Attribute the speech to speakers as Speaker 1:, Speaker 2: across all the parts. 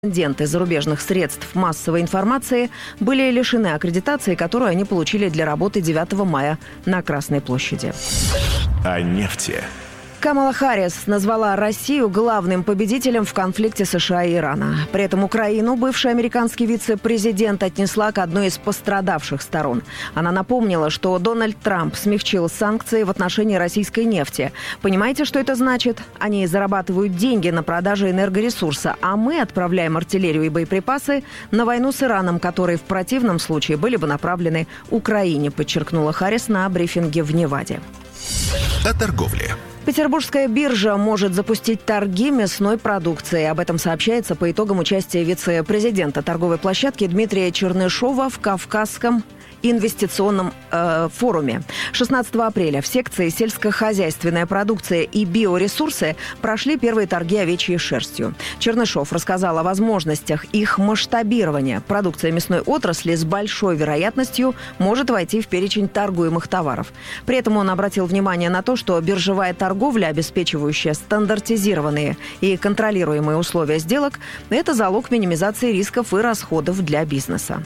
Speaker 1: Корреспонденты зарубежных средств массовой информации были лишены аккредитации, которую они получили для работы 9 мая на Красной площади.
Speaker 2: О нефти.
Speaker 1: Камала Харрис назвала Россию главным победителем в конфликте США и Ирана. При этом Украину бывший американский вице-президент отнесла к одной из пострадавших сторон. Она напомнила, что Дональд Трамп смягчил санкции в отношении российской нефти. Понимаете, что это значит? Они зарабатывают деньги на продаже энергоресурса, а мы отправляем артиллерию и боеприпасы на войну с Ираном, которые в противном случае были бы направлены Украине, подчеркнула Харрис на брифинге в Неваде.
Speaker 2: О торговле.
Speaker 1: Петербургская биржа может запустить торги мясной продукцией. Об этом сообщается по итогам участия вице-президента торговой площадки Дмитрия Чернышова в Кавказском инвестиционном форуме. 16 апреля в секции «Сельскохозяйственная продукция и биоресурсы» прошли первые торги овечьей шерстью. Чернышов рассказал о возможностях их масштабирования. Продукция мясной отрасли с большой вероятностью может войти в перечень торгуемых товаров. При этом он обратил внимание на то, что биржевая торговля, обеспечивающая стандартизированные и контролируемые условия сделок, это залог минимизации рисков и расходов для бизнеса.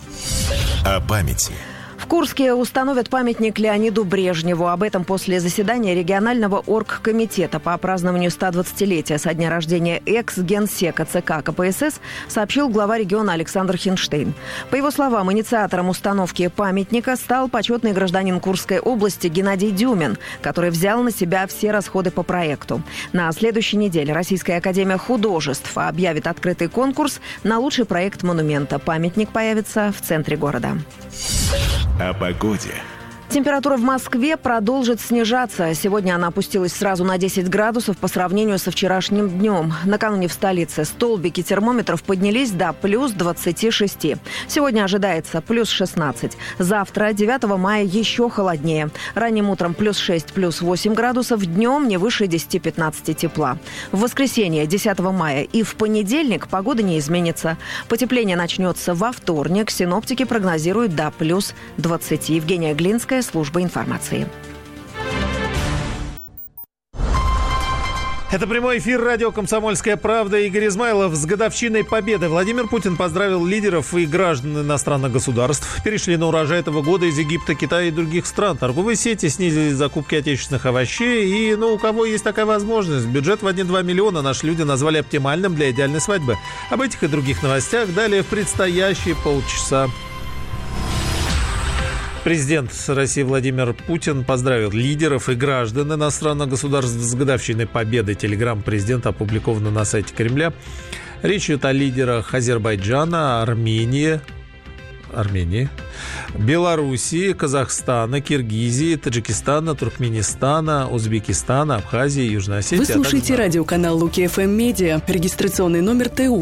Speaker 2: О памяти.
Speaker 1: В Курске установят памятник Леониду Брежневу. Об этом после заседания регионального оргкомитета по празднованию 120-летия со дня рождения экс-генсека ЦК КПСС сообщил глава региона Александр Хинштейн. По его словам, инициатором установки памятника стал почетный гражданин Курской области Геннадий Дюмин, который взял на себя все расходы по проекту. На следующей неделе Российская академия художеств объявит открытый конкурс на лучший проект монумента. Памятник появится в центре города.
Speaker 2: О погоде.
Speaker 1: Температура в Москве продолжит снижаться. Сегодня она опустилась сразу на 10 градусов по сравнению со вчерашним днем. Накануне в столице столбики термометров поднялись до плюс 26. Сегодня ожидается плюс 16. Завтра, 9 мая, еще холоднее. Ранним утром плюс 6, плюс 8 градусов. Днем не выше 10-15 тепла. В воскресенье, 10 мая и в понедельник погода не изменится. Потепление начнется во вторник. Синоптики прогнозируют до плюс 20. Евгения Глинская, служба информации.
Speaker 3: Это прямой эфир радио «Комсомольская правда». Игорь Измайлов. С годовщиной Победы Владимир Путин поздравил лидеров и граждан иностранных государств. Перешли на урожай этого года из Египта, Китая и других стран. Торговые сети снизили закупки отечественных овощей. И, у кого есть такая возможность, бюджет в 1-2 миллиона наши люди назвали оптимальным для идеальной свадьбы. Об этих и других новостях далее в предстоящие полчаса. Президент России Владимир Путин поздравил лидеров и граждан иностранных государств с годовщиной Победы. Телеграмма президента опубликована на сайте Кремля. Речь идет о лидерах Азербайджана, Армении, Белоруссии, Казахстана, Киргизии, Таджикистана, Туркменистана, Узбекистана, Абхазии, Южной Осетии.
Speaker 4: Вы слушаете радиоканал Луки ФМ Медиа. Регистрационный номер ТУ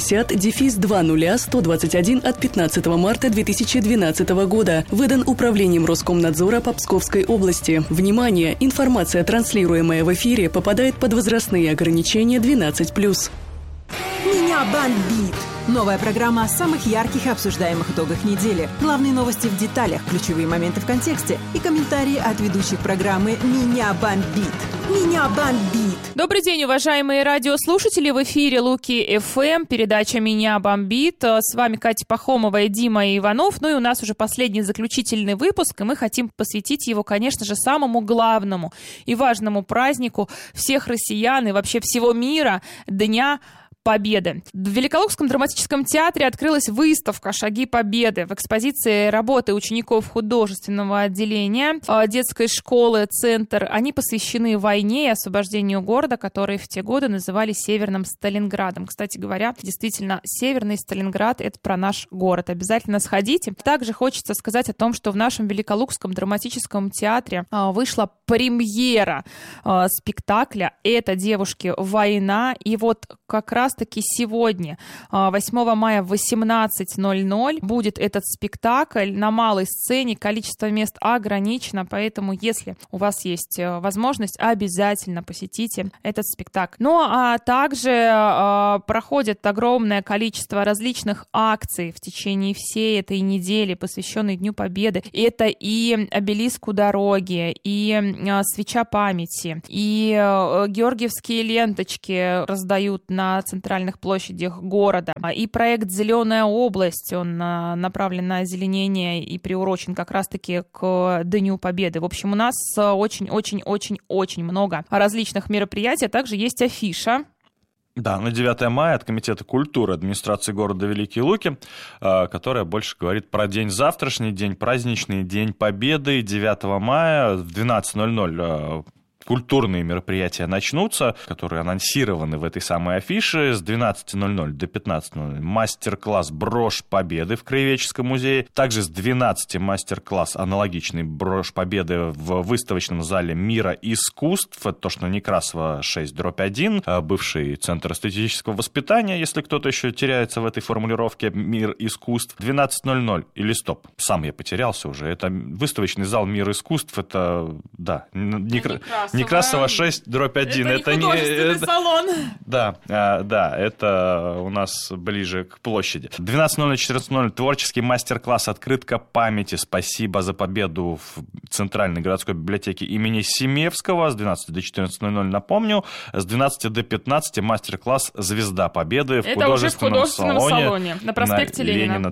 Speaker 4: 60-20-121 от 15 марта 2012 года. Выдан Управлением Роскомнадзора по Псковской области. Внимание! Информация, транслируемая в эфире, попадает под возрастные ограничения 12+.
Speaker 5: Меня бомбит! Новая программа о самых ярких и обсуждаемых итогах недели. Главные новости в деталях, ключевые моменты в контексте и комментарии от ведущих программы «Меня бомбит». Меня бомбит!
Speaker 6: Добрый день, уважаемые радиослушатели. В эфире Луки ФМ, передача «Меня бомбит». С вами Катя Пахомова и Дима Иванов. Ну и у нас уже последний заключительный выпуск, и мы хотим посвятить его, конечно же, самому главному и важному празднику всех россиян и вообще всего мира – Дня Победы. В Великолукском драматическом театре открылась выставка «Шаги Победы». В экспозиции работы учеников художественного отделения детской школы «Центр». Они посвящены войне и освобождению города, который в те годы называли Северным Сталинградом. Кстати говоря, действительно, Северный Сталинград — это про наш город. Обязательно сходите. Также хочется сказать о том, что в нашем Великолукском драматическом театре вышла премьера спектакля «Это, девушки, война». И вот как раз-таки сегодня, 8 мая в 18:00, будет этот спектакль на малой сцене. Количество мест ограничено, поэтому, если у вас есть возможность, обязательно посетите этот спектакль. Ну, а также проходит огромное количество различных акций в течение всей этой недели, посвященной Дню Победы. Это и обелиск у дороги, и свеча памяти, и георгиевские ленточки раздают на центральной центральных площадях города. И проект «Зеленая область», он направлен на озеленение и приурочен как раз-таки к Дню Победы. В общем, у нас очень-очень-очень-очень много различных мероприятий, а также есть афиша.
Speaker 7: Да, на 9 мая от Комитета культуры администрации города Великие Луки, которая больше говорит про день завтрашний, день праздничный, День Победы. 9 мая в 12:00 культурные мероприятия начнутся, которые анонсированы в этой самой афише. С 12:00 до 15:00 мастер-класс «Брошь Победы» в Краеведческом музее. Также с 12 мастер-класс аналогичный «Брошь Победы» в выставочном зале «Мира искусств». Это то, что Некрасова 6/1, бывший центр эстетического воспитания, если кто-то еще теряется в этой формулировке, «Мир искусств». 12:00 или стоп, сам я потерялся уже. Это выставочный зал «Мир искусств». Это, да, Некрасова 6/1.
Speaker 6: Это не художественный салон.
Speaker 7: Да, это у нас ближе к площади. 12:00, 14:00 творческий мастер-класс «Открытка памяти. Спасибо за победу» в Центральной городской библиотеке имени Семевского. С 12 до 14:00, напомню. С 12 до 15 мастер-класс «Звезда Победы» в художественном салоне
Speaker 6: на проспекте Ленина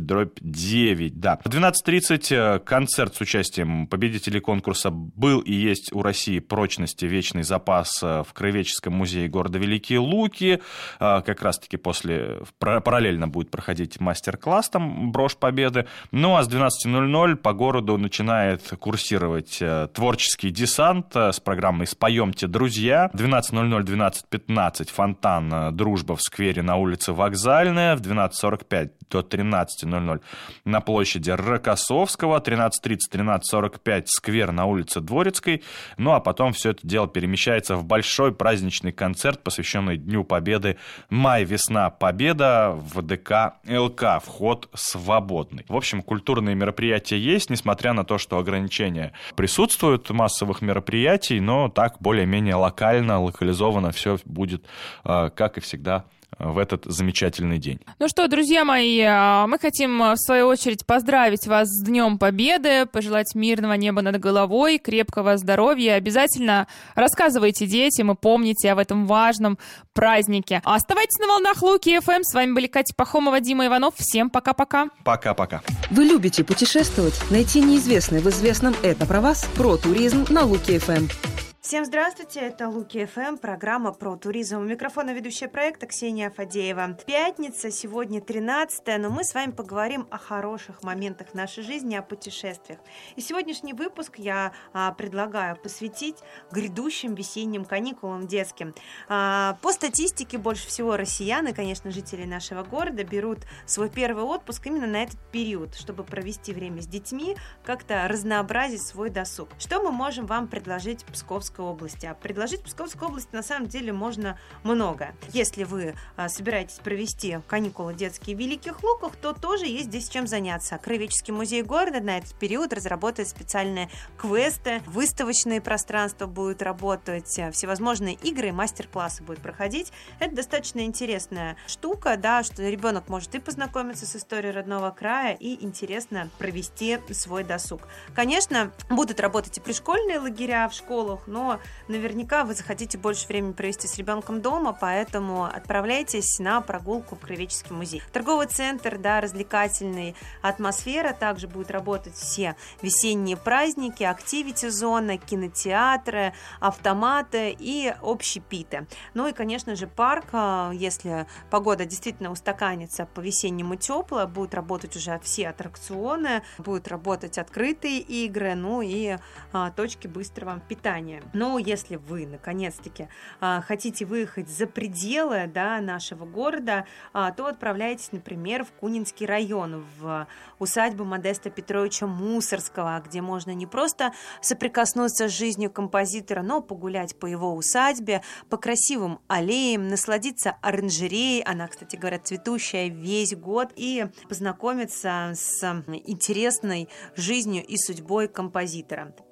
Speaker 7: 30/9. Да. В 12:30 концерт с участием победителей конкурса «Был и есть у России прочности вечный запас» в Краеведческом музее города Великие Луки. Как раз-таки параллельно будет проходить мастер-класс там «Брошь Победы». Ну а с 12:00 по городу начинает курсировать творческий десант с программой «Споемте, друзья». 12:00, 12:15 фонтан «Дружба» в сквере на улице Вокзальная. В 12:45 до 13:00 на площади Рокоссовского. 13:30, 13:45 сквер на улице Дворецкой. Ну а потом все это дело перемещается в большой праздничный концерт, посвященный Дню Победы «Май, весна, победа» в ДК ЛК. Вход свободный. В общем, культурные мероприятия есть, несмотря на то, что ограничения присутствуют массовых мероприятий, но так более-менее локализованно все будет, как и всегда, в этот замечательный день.
Speaker 6: Ну что, друзья мои, мы хотим, в свою очередь, поздравить вас с Днем Победы, пожелать мирного неба над головой, крепкого здоровья. Обязательно рассказывайте детям и помните об этом важном празднике. Оставайтесь на волнах Луки ФМ. С вами были Катя Пахомова, Дима Иванов. Всем пока-пока.
Speaker 7: Пока-пока.
Speaker 8: Вы любите путешествовать? Найти неизвестное в известном «Это про вас» про туризм на Луки ФМ.
Speaker 9: Всем здравствуйте, это Луки ФМ, программа про туризм. У микрофона ведущая проекта Ксения Фадеева. Пятница, сегодня 13-е, но мы с вами поговорим о хороших моментах нашей жизни, о путешествиях. И сегодняшний выпуск я предлагаю посвятить грядущим весенним каникулам детским. По статистике, больше всего россиян и, конечно, жители нашего города берут свой первый отпуск именно на этот период, чтобы провести время с детьми, как-то разнообразить свой досуг. Что мы можем вам предложить в Псковской области? А предложить Псковской области на самом деле можно много. Если вы собираетесь провести каникулы детские в Великих Луках, то тоже есть здесь чем заняться. Краеведческий музей города на этот период разработает специальные квесты, выставочные пространства будут работать, всевозможные игры и мастер-классы будут проходить. Это достаточно интересная штука, да, что ребенок может и познакомиться с историей родного края, и интересно провести свой досуг. Конечно, будут работать и пришкольные лагеря в школах, но наверняка вы захотите больше времени провести с ребенком дома, поэтому отправляйтесь на прогулку в Краеведческий музей. Торговый центр, да, развлекательный, атмосфера, также будут работать все весенние праздники, активити-зона, кинотеатры, автоматы и общепиты. Ну и, конечно же, парк, если погода действительно устаканится по-весеннему теплая, будут работать уже все аттракционы, будут работать открытые игры, ну и точки быстрого питания. Но если вы, наконец-таки, хотите выехать за пределы, да, нашего города, то отправляйтесь, например, в Кунинский район, в усадьбу Модеста Петровича Мусорского, где можно не просто соприкоснуться с жизнью композитора, но погулять по его усадьбе, по красивым аллеям, насладиться оранжереей, она, кстати говоря, цветущая весь год, и познакомиться с интересной жизнью и судьбой композитора.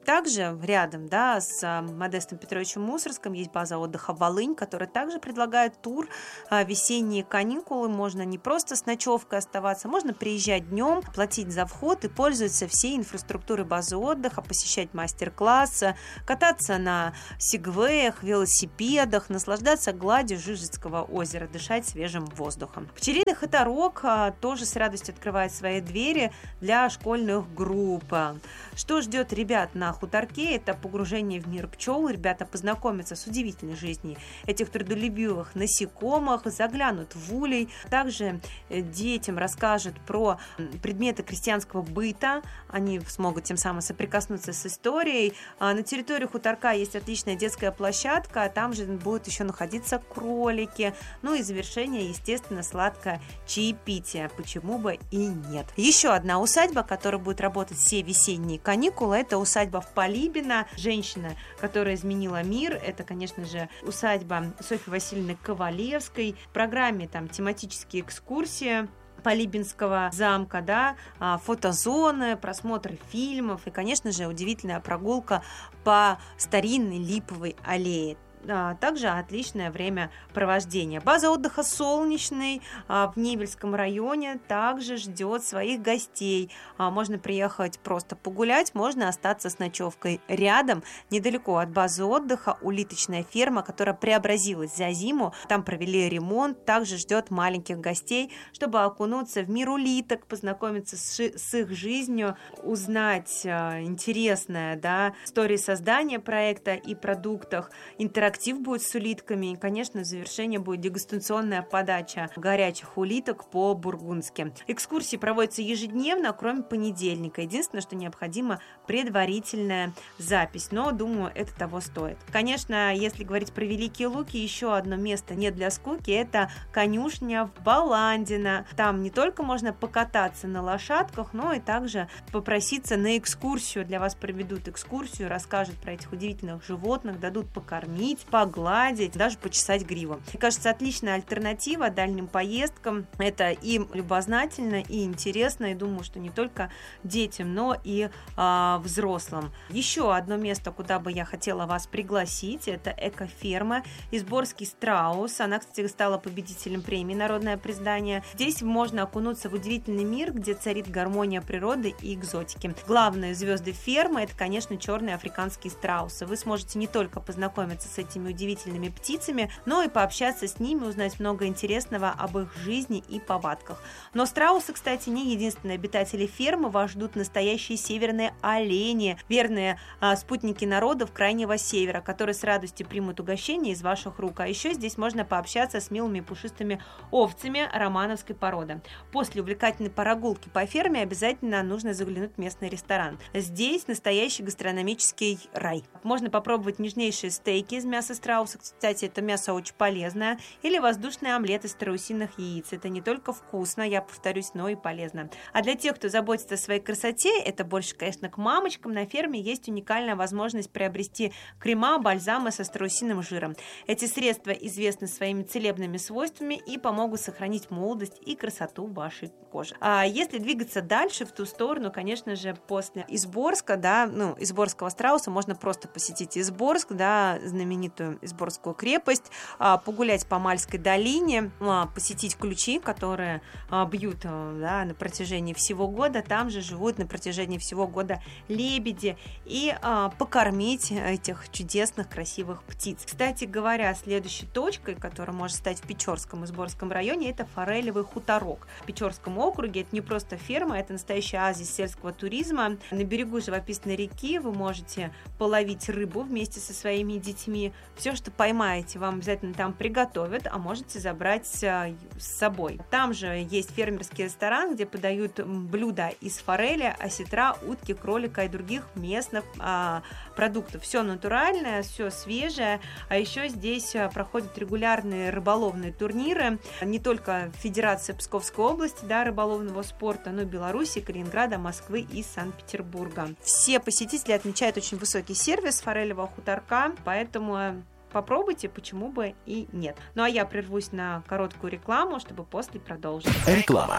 Speaker 9: Также рядом, да, с Модестом Петровичем Мусорским есть база отдыха «Волынь», которая также предлагает тур весенние каникулы. Можно не просто с ночевкой оставаться, можно приезжать днем, платить за вход и пользоваться всей инфраструктурой базы отдыха, посещать мастер-классы, кататься на сегвеях, велосипедах, наслаждаться гладью Жижицкого озера, дышать свежим воздухом. Пчелиный хуторок тоже с радостью открывает свои двери для школьных групп. Что ждет ребят на хуторке? Это погружение в мир пчел. Ребята познакомятся с удивительной жизнью этих трудолюбивых насекомых, заглянут в улей. Также детям расскажут про предметы крестьянского быта. Они смогут тем самым соприкоснуться с историей. На территории хуторка есть отличная детская площадка. Там же будут еще находиться кролики. Ну и завершение, естественно, сладкое чаепитие. Почему бы и нет. Еще одна усадьба, которая будет работать все весенние каникулы, это усадьба в Полибино. Женщина, которая изменила мир, это, конечно же, усадьба Софьи Васильевны Ковалевской. В программе там тематические экскурсии Полибинского замка, да, фотозоны, просмотр фильмов и, конечно же, удивительная прогулка по старинной Липовой аллее. Также отличное времяпровождение. База отдыха «Солнечный» в Невельском районе также ждет своих гостей. Можно приехать просто погулять, можно остаться с ночевкой. Рядом, недалеко от базы отдыха, улиточная ферма, которая преобразилась за зиму. Там провели ремонт. Также ждет маленьких гостей, чтобы окунуться в мир улиток, познакомиться с их жизнью, узнать интересное, да, истории создания проекта и продуктах, интерактив будет с улитками. И, конечно, в завершение будет дегустационная подача горячих улиток по-бургундски. Экскурсии проводятся ежедневно, кроме понедельника. Единственное, что необходима предварительная запись. Но, думаю, это того стоит. Конечно, если говорить про Великие Луки, еще одно место не для скуки. Это конюшня в Баландино. Там не только можно покататься на лошадках, но и также попроситься на экскурсию. Для вас проведут экскурсию, расскажут про этих удивительных животных, дадут покормить, погладить, даже почесать гриву. Мне кажется, отличная альтернатива дальним поездкам. Это и любознательно, и интересно. И думаю, что не только детям, но и взрослым. Еще одно место, куда бы я хотела вас пригласить, это экоферма Изборский страус. Она, кстати, стала победителем премии «Народное признание». Здесь можно окунуться в удивительный мир, где царит гармония природы и экзотики. Главные звезды фермы — это, конечно, черные африканские страусы. Вы сможете не только познакомиться с этими удивительными птицами, но и пообщаться с ними, узнать много интересного об их жизни и повадках. Но страусы, кстати, не единственные обитатели фермы. Вас ждут настоящие северные олени, верные спутники народов Крайнего Севера, которые с радостью примут угощение из ваших рук. А еще здесь можно пообщаться с милыми пушистыми овцами романовской породы. После увлекательной прогулки по ферме обязательно нужно заглянуть в местный ресторан. Здесь настоящий гастрономический рай. Можно попробовать нежнейшие стейки из мяса страуса. Кстати, это мясо очень полезное. Или воздушный омлет из страусиных яиц. Это не только вкусно, я повторюсь, но и полезно. А для тех, кто заботится о своей красоте, это больше, конечно, к мамочкам, на ферме есть уникальная возможность приобрести крема, бальзамы со страусиным жиром. Эти средства известны своими целебными свойствами и помогут сохранить молодость и красоту вашей кожи. А если двигаться дальше в ту сторону, конечно же, после Изборска, да, Изборского страуса, можно просто посетить Изборск, да, знаменитую Изборскую крепость, погулять по Мальской долине, посетить ключи, которые бьют, да, на протяжении всего года. Там же живут на протяжении всего года лебеди, и покормить этих чудесных, красивых птиц. Кстати говоря, следующей точкой, которая может стать в Печорском и Изборском районе, это Форелевый хуторок. В Печорском округе это не просто ферма, это настоящий оазис сельского туризма. На берегу живописной реки вы можете половить рыбу вместе со своими детьми. Все, что поймаете, вам обязательно там приготовят, а можете забрать с собой. Там же есть фермерский ресторан, где подают блюда из форели, осетра, утки, кролика и других местных продуктов. Все натуральное, все свежее. А еще здесь проходят регулярные рыболовные турниры. Не только Федерация Псковской области, да, рыболовного спорта, но и Беларуси, Калининграда, Москвы и Санкт-Петербурга. Все посетители отмечают очень высокий сервис форелевого хуторка, поэтому попробуйте, почему бы и нет. Ну а я прервусь на короткую рекламу, чтобы после продолжить.
Speaker 2: Реклама.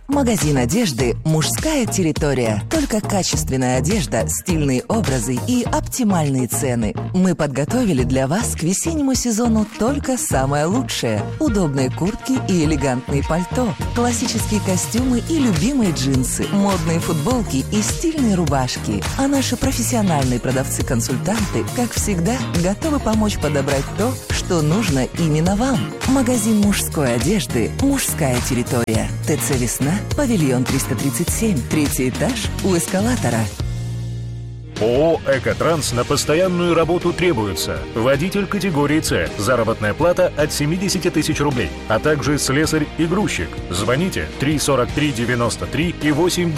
Speaker 10: Магазин одежды «Мужская территория». Только качественная одежда, стильные образы и оптимальные цены. Мы подготовили для вас к весеннему сезону только самое лучшее. Удобные куртки и элегантные пальто, классические костюмы и любимые джинсы, модные футболки и стильные рубашки. А наши профессиональные продавцы-консультанты, как всегда, готовы помочь подобрать то, что нужно именно вам. Магазин мужской одежды «Мужская территория». ТЦ «Весна», павильон 337, 3-й этаж, у эскалатора.
Speaker 11: ООО «Экотранс» на постоянную работу требуется. Водитель категории «С». Заработная плата от 70 тысяч рублей. А также слесарь и грузчик. Звоните 343-93 и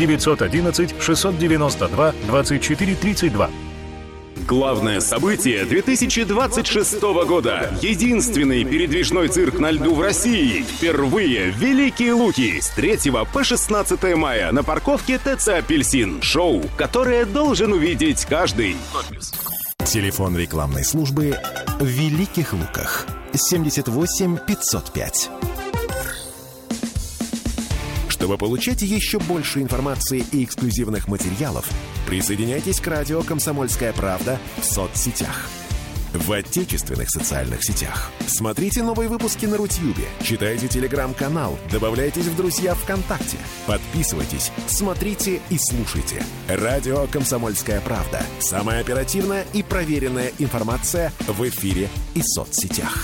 Speaker 11: 8-911-692-24-32.
Speaker 12: Главное событие 2026 года. Единственный передвижной цирк на льду в России. Впервые «Великие Луки» с 3 по 16 мая на парковке ТЦ «Апельсин». Шоу, которое должен увидеть каждый.
Speaker 2: Телефон рекламной службы в Великих Луках 78 505. Чтобы получать еще больше информации и эксклюзивных материалов, присоединяйтесь к радио «Комсомольская правда» в соцсетях. В отечественных социальных сетях. Смотрите новые выпуски на Рутьюбе, читайте телеграм-канал, добавляйтесь в друзья ВКонтакте, подписывайтесь, смотрите и слушайте. Радио «Комсомольская правда». Самая оперативная и проверенная информация в эфире и соцсетях.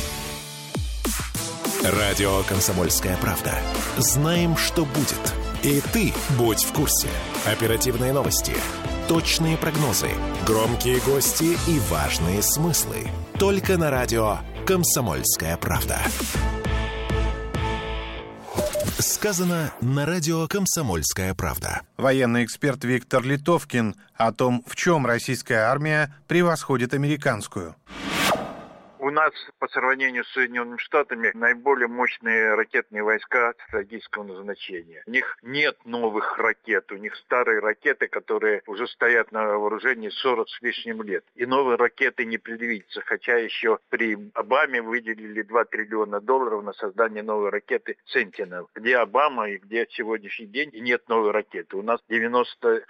Speaker 2: Радио «Комсомольская правда». Знаем, что будет. И ты будь в курсе. Оперативные новости, точные прогнозы, громкие гости и важные смыслы. Только на радио «Комсомольская правда». Сказано на радио «Комсомольская правда».
Speaker 13: Военный эксперт Виктор Литовкин о том, в чем российская армия превосходит американскую.
Speaker 14: У нас по сравнению с Соединенными Штатами наиболее мощные ракетные войска стратегического назначения. У них нет новых ракет, у них старые ракеты, которые уже стоят на вооружении 40 с лишним лет. И новые ракеты не предвидится, хотя еще при Обаме выделили $2 триллиона на создание новой ракеты «Сентинел». Где Обама и где сегодняшний день и нет новой ракеты. У нас 96%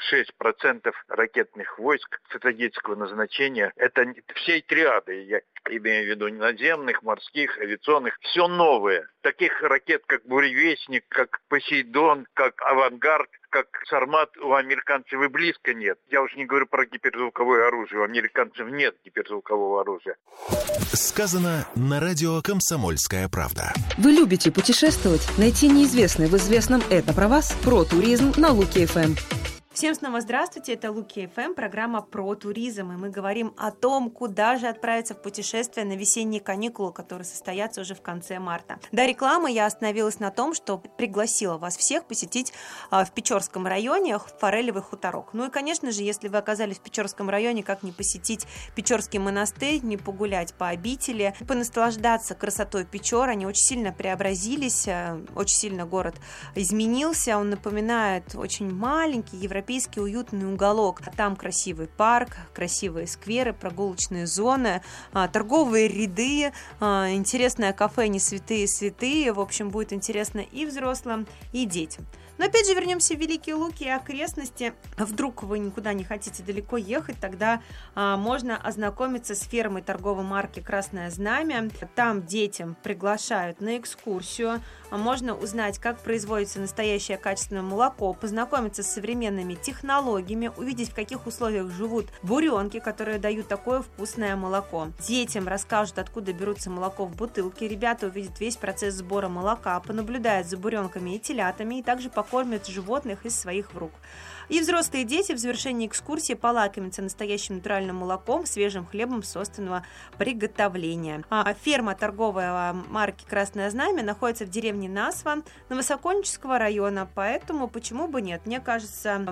Speaker 14: ракетных войск стратегического назначения. Это всей триады, я имею в виду наземных, морских, авиационных, все новое. Таких ракет, как «Буревестник», как «Посейдон», как «Авангард», как «Сармат» у американцев и близко нет. Я уж не говорю про гиперзвуковое оружие. У американцев нет гиперзвукового оружия.
Speaker 2: Сказано на радио «Комсомольская правда».
Speaker 8: Вы любите путешествовать? Найти неизвестное в известном «Это про вас» про туризм на Луки ФМ.
Speaker 9: Всем снова здравствуйте, это Луки ФМ, программа про туризм, и мы говорим о том, куда же отправиться в путешествие на весенние каникулы, которые состоятся уже в конце марта. До рекламы я остановилась на том, что пригласила вас всех посетить в Печорском районе Форелевый хуторок. Ну и, конечно же, если вы оказались в Печорском районе, как не посетить Печорский монастырь, не погулять по обители, понаслаждаться красотой Печор. Они очень сильно преобразились, очень сильно город изменился, он напоминает очень маленький европейский уютный уголок. Там красивый парк, красивые скверы, прогулочные зоны, торговые ряды, интересное кафе «Не святые святые». В общем, будет интересно и взрослым, и детям. Но опять же вернемся в Великие Луки и окрестности. Вдруг вы никуда не хотите далеко ехать, тогда можно ознакомиться с фермой торговой марки «Красное Знамя». Там детям приглашают на экскурсию. Можно узнать, как производится настоящее качественное молоко, познакомиться с современными технологиями, увидеть, в каких условиях живут буренки, которые дают такое вкусное молоко. Детям расскажут, откуда берутся молоко в бутылке. Ребята увидят весь процесс сбора молока, понаблюдают за буренками и телятами, и также покормят животных из своих рук. И взрослые дети в завершении экскурсии полакомятся настоящим натуральным молоком, свежим хлебом собственного приготовления. Ферма торговой марки «Красное Знамя» находится в деревне Насва Новосокольнического района, поэтому почему бы нет? Мне кажется,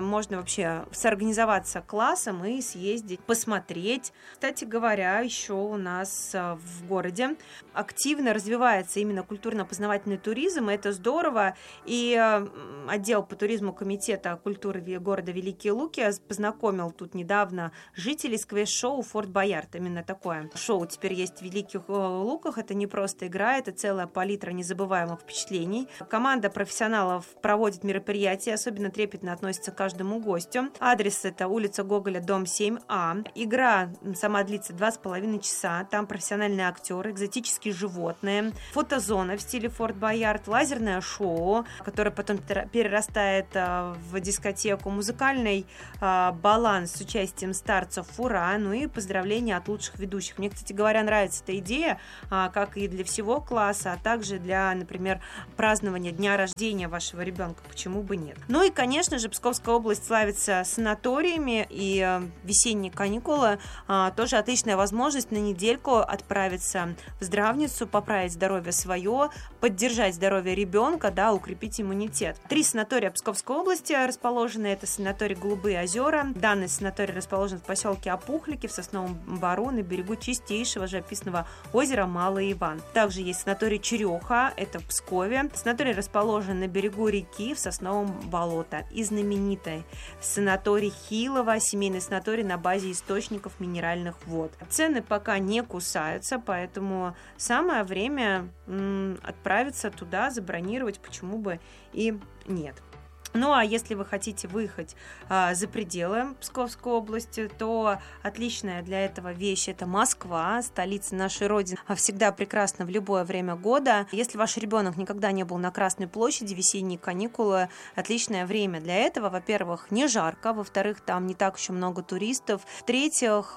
Speaker 9: можно вообще сорганизоваться классом и съездить, посмотреть. Кстати говоря, еще у нас в городе активно развивается именно культурно-познавательный туризм, и это здорово. И отдел по туризму Комитета культуры города Великие Луки познакомил тут недавно жителей с квест-шоу «Форт Боярд». Именно такое шоу теперь есть в Великих Луках. Это не просто игра, это целая палитра незабываемых впечатлений. Команда профессионалов проводит мероприятия, особенно трепетно относится к каждому гостю. Адрес — это улица Гоголя, дом 7А. Игра сама длится 2,5 часа. Там профессиональные актеры, экзотические животные, фотозона в стиле Форт Боярд, лазерное шоу, которое потом перерастает в дискотеку, музыкальный баланс с участием старцев «Ура», ну и поздравления от лучших ведущих. Мне, кстати говоря, нравится эта идея, как и для всего класса, а также для, например, празднования дня рождения вашего ребенка. Почему бы нет? Ну и, конечно же, Псковская область славится санаториями, и весенние каникулы тоже отличная возможность на недельку отправиться в здравницу, поправить здоровье свое, поддержать здоровье ребенка, да, укрепить иммунитет. 3 санатория Псковской области расположены. Это санаторий «Голубые озера». Данный санаторий расположен в поселке Опухлики, в Сосновом Бору, на берегу чистейшего живописного озера Малый Иван. Также есть санаторий «Череха», это в Пскове. Санаторий расположен на берегу реки в Сосновом болото. И знаменитый санаторий Хилова, семейный санаторий на базе источников минеральных вод. Цены пока не кусаются, поэтому самое время отправиться туда, забронировать, почему бы и нет. Ну, а если вы хотите выехать за пределы Псковской области, то отличная для этого вещь – это Москва, столица нашей Родины. Всегда прекрасно в любое время года. Если ваш ребенок никогда не был на Красной площади, весенние каникулы – отличное время для этого. Во-первых, не жарко, во-вторых, там не так еще много туристов. В-третьих,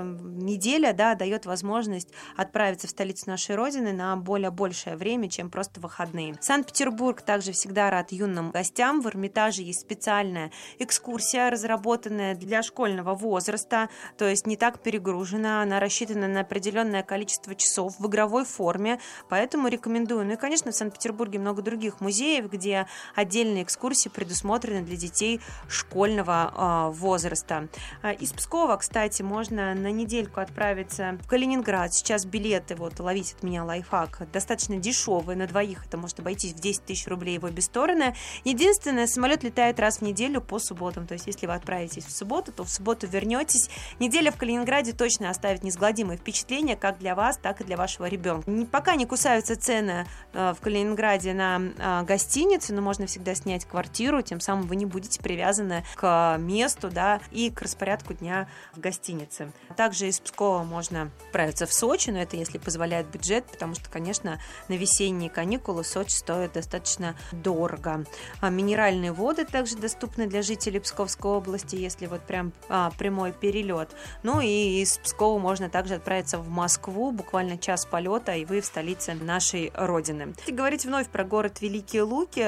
Speaker 9: неделя, да, дает возможность отправиться в столицу нашей Родины на более большее время, чем просто выходные. Санкт-Петербург также всегда рад юным гостям. В Эрмитаже есть специальная экскурсия, разработанная для школьного возраста, то есть не так перегружена, она рассчитана на определенное количество часов в игровой форме, поэтому рекомендую. Ну и, конечно, в Санкт-Петербурге много других музеев, где отдельные экскурсии предусмотрены для детей школьного возраста. Из Пскова, кстати, можно на недельку отправиться в Калининград. Сейчас билеты, вот, ловить от меня лайфхак, достаточно дешевые, на двоих это может обойтись в 10 тысяч рублей в обе стороны. Единственное, самолет летает раз в неделю по субботам. То есть, если вы отправитесь в субботу, то в субботу вернетесь. Неделя в Калининграде точно оставит несгладимые впечатления как для вас, так и для вашего ребенка. Пока не кусаются цены в Калининграде на гостиницы, но можно всегда снять квартиру, тем самым вы не будете привязаны к месту, да, и к распорядку дня в гостинице. Также из Пскова можно отправиться в Сочи, но это если позволяет бюджет, потому что, конечно, на весенние каникулы Сочи стоит достаточно дорого. Минеральные воды также доступны для жителей Псковской области, если вот прям прямой перелет. Ну и из Пскова можно также отправиться в Москву, буквально час полета, и вы в столице нашей Родины. Если говорить вновь про город Великие Луки,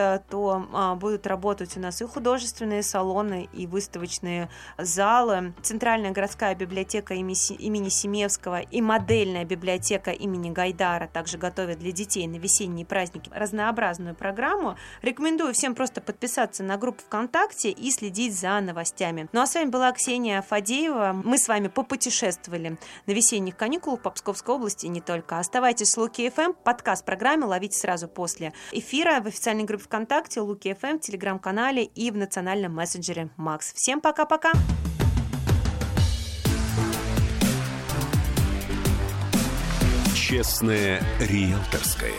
Speaker 9: то будут работать у нас и художественные салоны, и выставочные залы. Центральная городская библиотека имени Семевского и модельная библиотека имени Гайдара также готовят для детей на весенние праздники разнообразную программу. Рекомендую всем просто подписаться на группу ВКонтакте и следить за новостями. Ну а с вами была Ксения Фадеева. Мы с вами попутешествовали на весенних каникулах по Псковской области и не только. Оставайтесь с Луки ФМ. Подкаст программы ловите сразу после эфира в официальной группе ВКонтакте, Луки ФМ, в телеграм-канале и в национальном мессенджере Макс. Всем пока-пока!
Speaker 12: Честное риэлторское.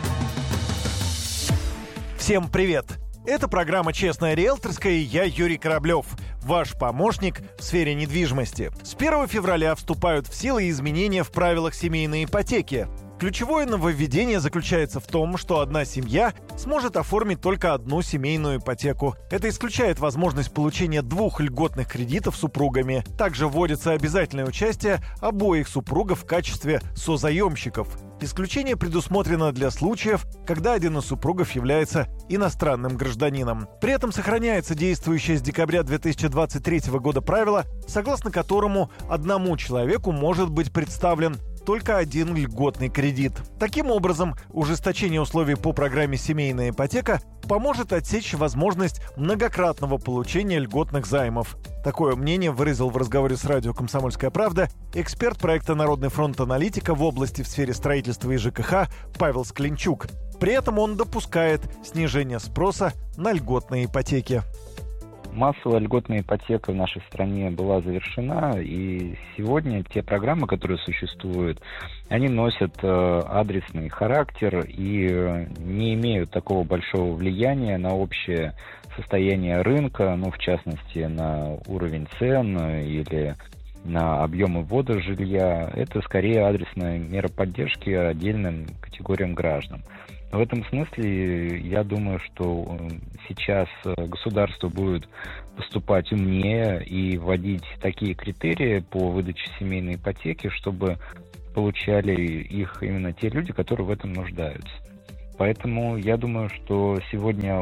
Speaker 15: Всем привет! Это программа «Честная риэлторская» и я, Юрий Кораблев, ваш помощник в сфере недвижимости. С 1 февраля вступают в силу изменения в правилах семейной ипотеки. Ключевое нововведение заключается в том, что одна семья сможет оформить только одну семейную ипотеку. Это исключает возможность получения 2 льготных кредитов супругами. Также вводится обязательное участие обоих супругов в качестве созаемщиков. Исключение предусмотрено для случаев, когда один из супругов является иностранным гражданином. При этом сохраняется действующее с декабря 2023 года правило, согласно которому одному человеку может быть представлен только один льготный кредит. Таким образом, ужесточение условий по программе «Семейная ипотека» поможет отсечь возможность многократного получения льготных займов. Такое мнение выразил в разговоре с радио «Комсомольская правда» эксперт проекта «Народный фронт аналитика» в области в сфере строительства и ЖКХ Павел Скленчук. При этом он допускает снижение спроса на льготные ипотеки.
Speaker 16: Массовая льготная ипотека в нашей стране была завершена, и сегодня те программы, которые существуют, они носят адресный характер и не имеют такого большого влияния на общее состояние рынка, в частности, на уровень цен или на объемы ввода жилья. Это скорее адресная мера поддержки отдельным категориям граждан. В этом смысле я думаю, что сейчас государство будет поступать умнее и вводить такие критерии по выдаче семейной ипотеки, чтобы получали их именно те люди, которые в этом нуждаются. Поэтому я думаю, что сегодня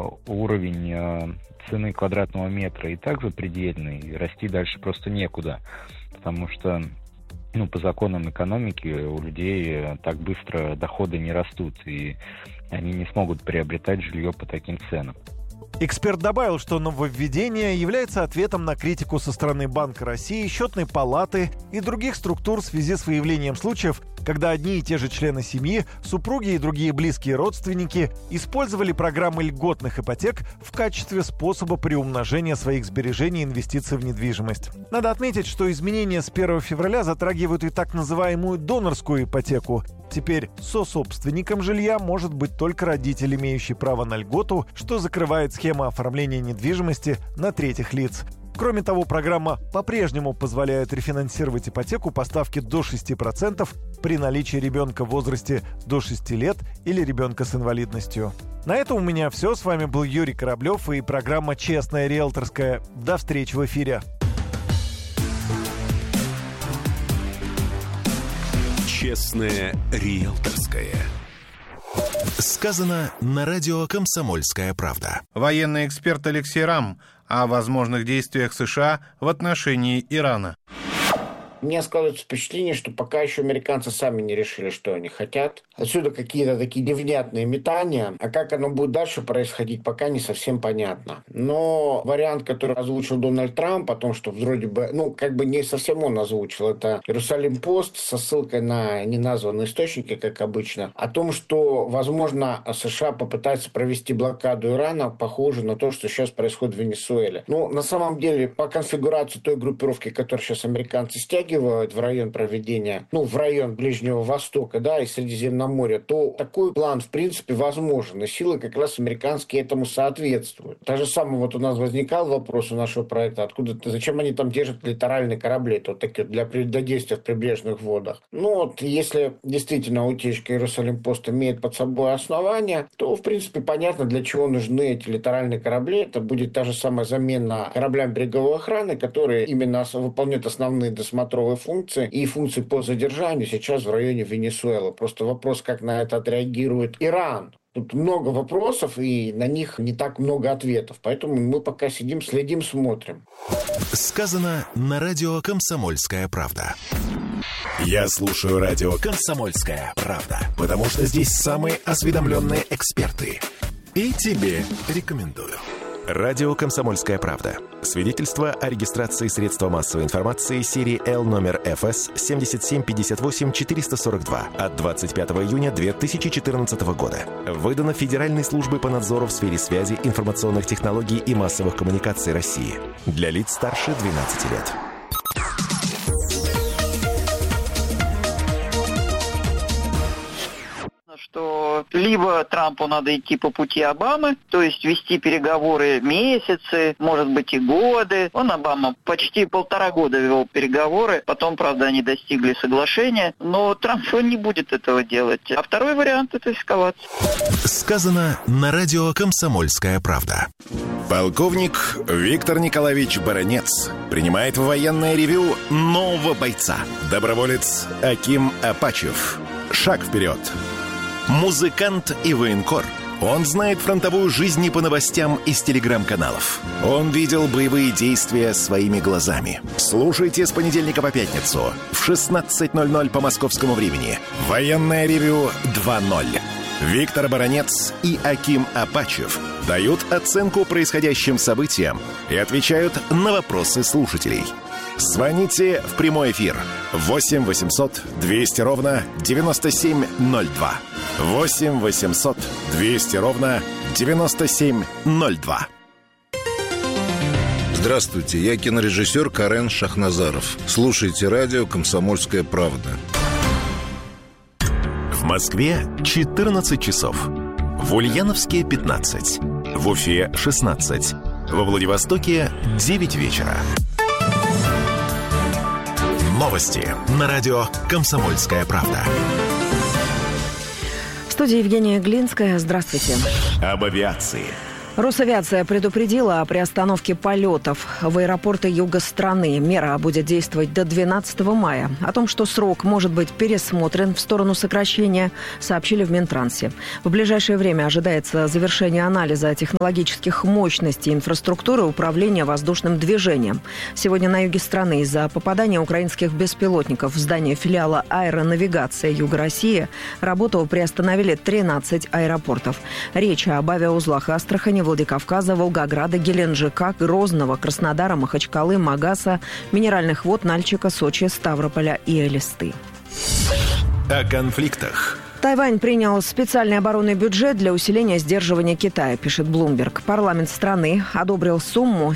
Speaker 16: уровень цены квадратного метра и так запредельный, и расти дальше просто некуда, потому что по законам экономики у людей так быстро доходы не растут, и они не смогут приобретать жилье по таким ценам.
Speaker 15: Эксперт добавил, что нововведение является ответом на критику со стороны Банка России, Счетной палаты и других структур в связи с выявлением случаев, когда одни и те же члены семьи, супруги и другие близкие родственники использовали программы льготных ипотек в качестве способа приумножения своих сбережений и инвестиций в недвижимость. Надо отметить, что изменения с 1 февраля затрагивают и так называемую донорскую ипотеку. Теперь сособственником жилья может быть только родитель, имеющий право на льготу, что закрывает схему оформления недвижимости на третьих лиц. Кроме того, программа по-прежнему позволяет рефинансировать ипотеку по ставке до 6% при наличии ребенка в возрасте до 6 лет или ребенка с инвалидностью. На этом у меня все. С вами был Юрий Кораблев и программа «Честная риэлторская». До встречи в эфире.
Speaker 2: Честная риэлторская. Сказано на радио «Комсомольская правда».
Speaker 13: Военный эксперт Алексей Рам о возможных действиях США в отношении Ирана.
Speaker 17: У меня складывается впечатление, что пока еще американцы сами не решили, что они хотят. Отсюда какие-то такие невнятные метания. А как оно будет дальше происходить, пока не совсем понятно. Но вариант, который озвучил Дональд Трамп, о том, что вроде бы, не совсем он озвучил, это Иерусалим-Пост со ссылкой на неназванные источники, как обычно, о том, что, возможно, США попытаются провести блокаду Ирана, похоже на то, что сейчас происходит в Венесуэле. На самом деле, по конфигурации той группировки, которую сейчас американцы стягивают в район проведения, в район Ближнего Востока, и Средиземного моря, то такой план, в принципе, возможен. И силы как раз американские этому соответствуют. Так же самое у нас возникал вопрос у нашего проекта, зачем они там держат литеральные корабли, такие для действия в прибрежных водах. Если действительно утечка Иерусалим-Пост имеет под собой основания, то, в принципе, понятно, для чего нужны эти литеральные корабли. Это будет та же самая замена кораблям береговой охраны, которые именно выполняют основные досмотровые функции и функции по задержанию сейчас в районе Венесуэлы. Просто вопрос, как на это отреагирует Иран. Тут много вопросов, и на них не так много ответов. Поэтому мы пока сидим, следим, смотрим.
Speaker 2: Сказано на радио «Комсомольская правда». Я слушаю радио «Комсомольская правда», потому что здесь самые осведомленные эксперты. И тебе рекомендую. Радио «Комсомольская правда». Свидетельство о регистрации средства массовой информации серии L номер ФС 7758-442 от 25 июня 2014 года. Выдано Федеральной службой по надзору в сфере связи, информационных технологий и массовых коммуникаций России. Для лиц старше 12 лет.
Speaker 18: Что либо Трампу надо идти по пути Обамы, то есть вести переговоры месяцы, может быть и годы. Обама почти 1,5 года вел переговоры, потом, правда, они достигли соглашения, но Трамп не будет этого делать. А второй вариант – это эскалация.
Speaker 2: Сказано на радио «Комсомольская правда». Полковник Виктор Николаевич Баранец принимает в военное ревю нового бойца. Доброволец Аким Апачев. Шаг вперед. Музыкант и военкор Он знает фронтовую жизнь не по новостям из телеграм-каналов. Он видел боевые действия своими глазами. Слушайте с понедельника по пятницу в 16:00 по московскому времени. Военное ревю 2.0. Виктор Баранец и Аким Апачев дают оценку происходящим событиям и отвечают на вопросы слушателей. Звоните в прямой эфир 8 800 200 ровно 9702. 8 800 200 ровно 9702.
Speaker 19: Здравствуйте, я кинорежиссер Карен Шахназаров. Слушайте радио «Комсомольская правда».
Speaker 2: В Москве 14 часов. В Ульяновске 15. В Уфе 16. Во Владивостоке 9 вечера. Новости на радио «Комсомольская правда».
Speaker 1: В студии Евгения Глинская. Здравствуйте.
Speaker 2: Об авиации.
Speaker 1: Росавиация предупредила о приостановке полетов в аэропорты юга страны. Мера будет действовать до 12 мая. О том, что срок может быть пересмотрен в сторону сокращения, сообщили в Минтрансе. В ближайшее время ожидается завершение анализа технологических мощностей инфраструктуры управления воздушным движением. Сегодня на юге страны из-за попадания украинских беспилотников в здание филиала аэронавигации Юга России работу приостановили 13 аэропортов. Речь об авиаузлах Астрахани, Владикавказа, Волгограда, Геленджика, Грозного, Краснодара, Махачкалы, Магаса, Минеральных вод, Нальчика, Сочи, Ставрополя и Элисты.
Speaker 2: О конфликтах.
Speaker 1: Тайвань принял специальный оборонный бюджет для усиления сдерживания Китая, пишет Bloomberg. Парламент страны одобрил сумму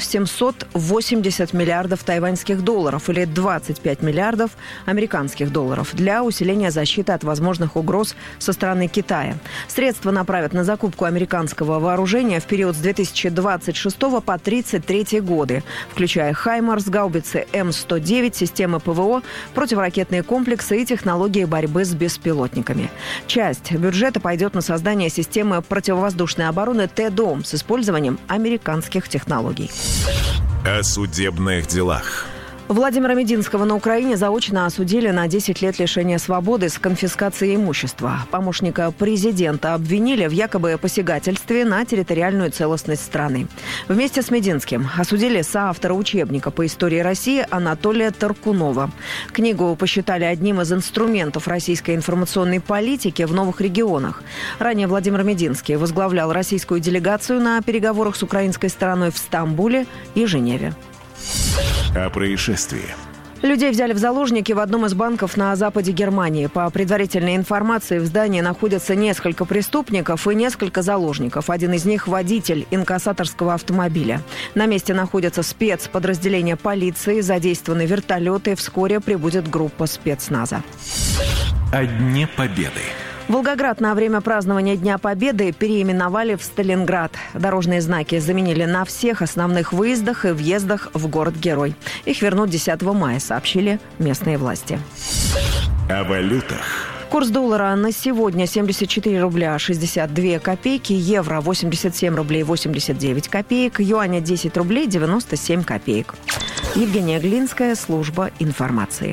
Speaker 1: 780 миллиардов тайваньских долларов или 25 миллиардов американских долларов для усиления защиты от возможных угроз со стороны Китая. Средства направят на закупку американского вооружения в период с 2026 по 2033 годы, включая «Хаймарс», гаубицы М-109, системы ПВО, противоракетные комплексы и технологии борьбы с беспилотниками. Часть бюджета пойдет на создание системы противовоздушной обороны Т-ДОМ с использованием американских технологий.
Speaker 2: О судебных делах.
Speaker 1: Владимира Мединского на Украине заочно осудили на 10 лет лишения свободы с конфискацией имущества. Помощника президента обвинили в якобы посягательстве на территориальную целостность страны. Вместе с Мединским осудили соавтора учебника по истории России Анатолия Таркунова. Книгу посчитали одним из инструментов российской информационной политики в новых регионах. Ранее Владимир Мединский возглавлял российскую делегацию на переговорах с украинской стороной в Стамбуле и Женеве.
Speaker 2: О происшествии.
Speaker 1: Людей взяли в заложники в одном из банков на западе Германии. По предварительной информации, в здании находятся несколько преступников и несколько заложников. Один из них – водитель инкассаторского автомобиля. На месте находятся спецподразделения полиции, задействованы вертолеты. Вскоре прибудет группа спецназа.
Speaker 2: О Дне Победы.
Speaker 1: Волгоград на время празднования Дня Победы переименовали в Сталинград. Дорожные знаки заменили на всех основных выездах и въездах в город-герой. Их вернут 10 мая, сообщили местные власти.
Speaker 2: О валютах.
Speaker 1: Курс доллара на сегодня 74 рубля 62 копейки, евро 87 рублей 89 копеек, юаня 10 рублей 97 копеек. Евгения Глинская, служба информации.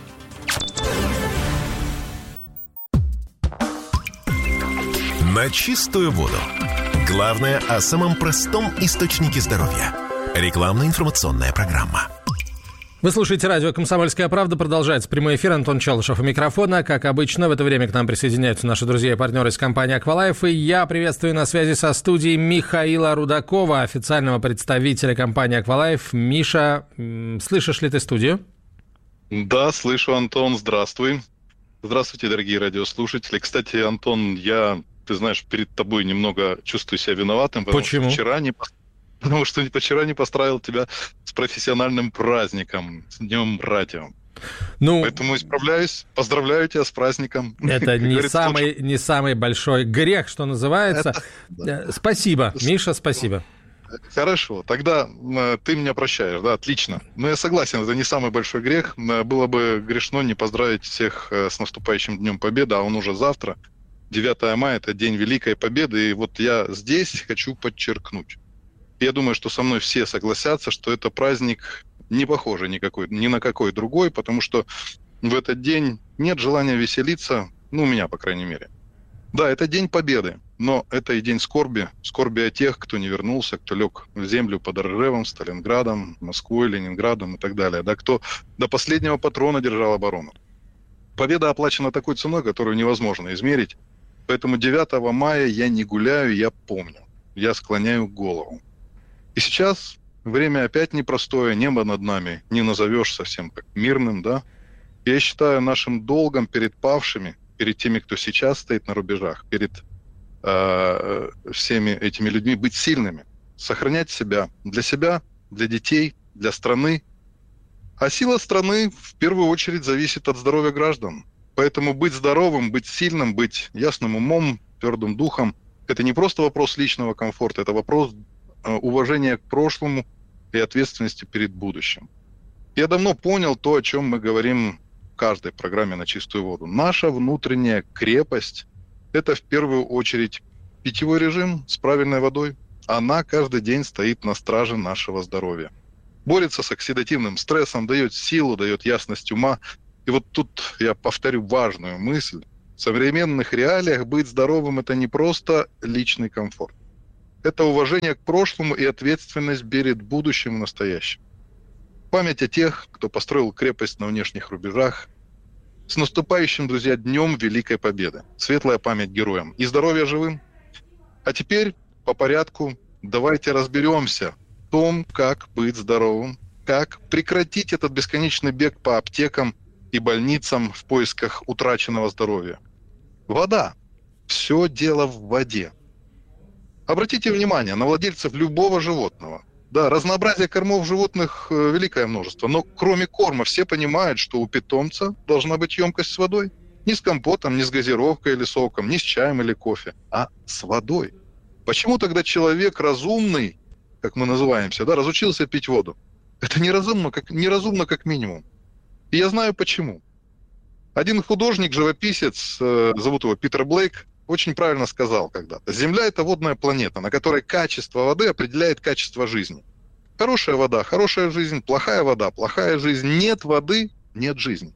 Speaker 2: На чистую воду. Главное о самом простом источнике здоровья. Рекламно-информационная программа.
Speaker 3: Вы слушаете радио «Комсомольская правда». Продолжается прямой эфир. Антон Челышев у микрофона. Как обычно, в это время к нам присоединяются наши друзья и партнеры из компании «Аквалайф». И я приветствую на связи со студией Михаила Рудакова, официального представителя компании «Аквалайф». Миша, слышишь ли ты студию?
Speaker 20: Да, слышу, Антон. Здравствуй. Здравствуйте, дорогие радиослушатели. Кстати, Антон, ты знаешь, перед тобой немного чувствую себя виноватым, потому что вчера не поздравил тебя с профессиональным праздником, с Днем радио. Поэтому исправляюсь, поздравляю тебя с праздником.
Speaker 3: Это не самый большой грех, что называется. Спасибо, Миша, спасибо.
Speaker 20: Хорошо, тогда ты меня прощаешь, да, отлично. Но я согласен, это не самый большой грех. Было бы грешно не поздравить всех с наступающим Днем Победы, а он уже завтра. 9 мая – это День Великой Победы, и вот я здесь хочу подчеркнуть. Я думаю, что со мной все согласятся, что это праздник не похожий ни на какой другой, потому что в этот день нет желания веселиться, у меня, по крайней мере. Да, это День Победы, но это и день скорби о тех, кто не вернулся, кто лег в землю под Ржевом, Сталинградом, Москвой, Ленинградом и так далее, да, кто до последнего патрона держал оборону. Победа оплачена такой ценой, которую невозможно измерить, поэтому 9 мая я не гуляю, я помню, я склоняю голову. И сейчас время опять непростое, небо над нами не назовешь совсем как мирным, да. Я считаю нашим долгом перед павшими, перед теми, кто сейчас стоит на рубежах, перед всеми этими людьми быть сильными, сохранять себя, для детей, для страны. А сила страны в первую очередь зависит от здоровья граждан. Поэтому быть здоровым, быть сильным, быть ясным умом, твердым духом – это не просто вопрос личного комфорта, это вопрос уважения к прошлому и ответственности перед будущим. Я давно понял то, о чем мы говорим в каждой программе «На чистую воду». Наша внутренняя крепость – это в первую очередь питьевой режим с правильной водой. Она каждый день стоит на страже нашего здоровья. Борется с оксидативным стрессом, дает силу, дает ясность ума. И вот тут я повторю важную мысль. В современных реалиях быть здоровым – это не просто личный комфорт. Это уважение к прошлому и ответственность перед будущим и настоящим. Память о тех, кто построил крепость на внешних рубежах. С наступающим, друзья, Днем Великой Победы. Светлая память героям и здоровья живым. А теперь по порядку давайте разберемся в том, как быть здоровым, как прекратить этот бесконечный бег по аптекам и больницам в поисках утраченного здоровья. Вода. Все дело в воде. Обратите внимание на владельцев любого животного. Да, разнообразие кормов животных великое множество, но кроме корма все понимают, что у питомца должна быть емкость с водой. Не с компотом, не с газировкой или соком, не с чаем или кофе, а с водой. Почему тогда человек разумный, как мы называемся, да, разучился пить воду? Это неразумно как минимум. И я знаю почему. Один художник, живописец, зовут его Питер Блейк, очень правильно сказал когда-то. Земля – это водная планета, на которой качество воды определяет качество жизни. Хорошая вода – хорошая жизнь, плохая вода – плохая жизнь. Нет воды – нет жизни.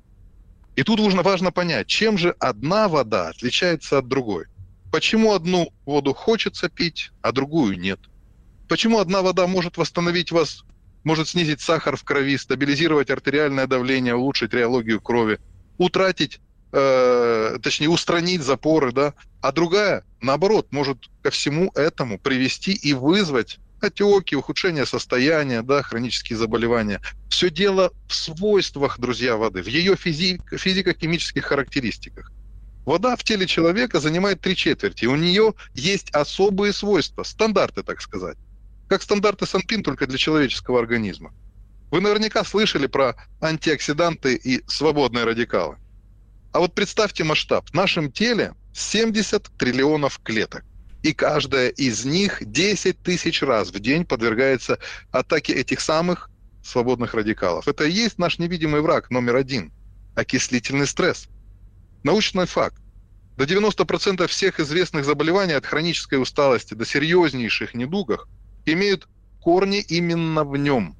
Speaker 20: И тут важно понять, чем же одна вода отличается от другой. Почему одну воду хочется пить, а другую нет? Почему одна вода может восстановить вас, может снизить сахар в крови, стабилизировать артериальное давление, улучшить реологию крови, устранить запоры, да? А другая, наоборот, может ко всему этому привести и вызвать отеки, ухудшение состояния, да, хронические заболевания. Все дело в свойствах, друзья, воды, в ее физико-химических характеристиках. Вода в теле человека занимает 3/4, и у нее есть особые свойства, стандарты, так сказать. Как стандарты Санпин, только для человеческого организма. Вы наверняка слышали про антиоксиданты и свободные радикалы. А вот представьте масштаб. В нашем теле 70 триллионов клеток. И каждая из них 10 тысяч раз в день подвергается атаке этих самых свободных радикалов. Это и есть наш невидимый враг номер 1 – окислительный стресс. Научный факт. До 90% всех известных заболеваний от хронической усталости до серьезнейших недугов имеют корни именно в нем.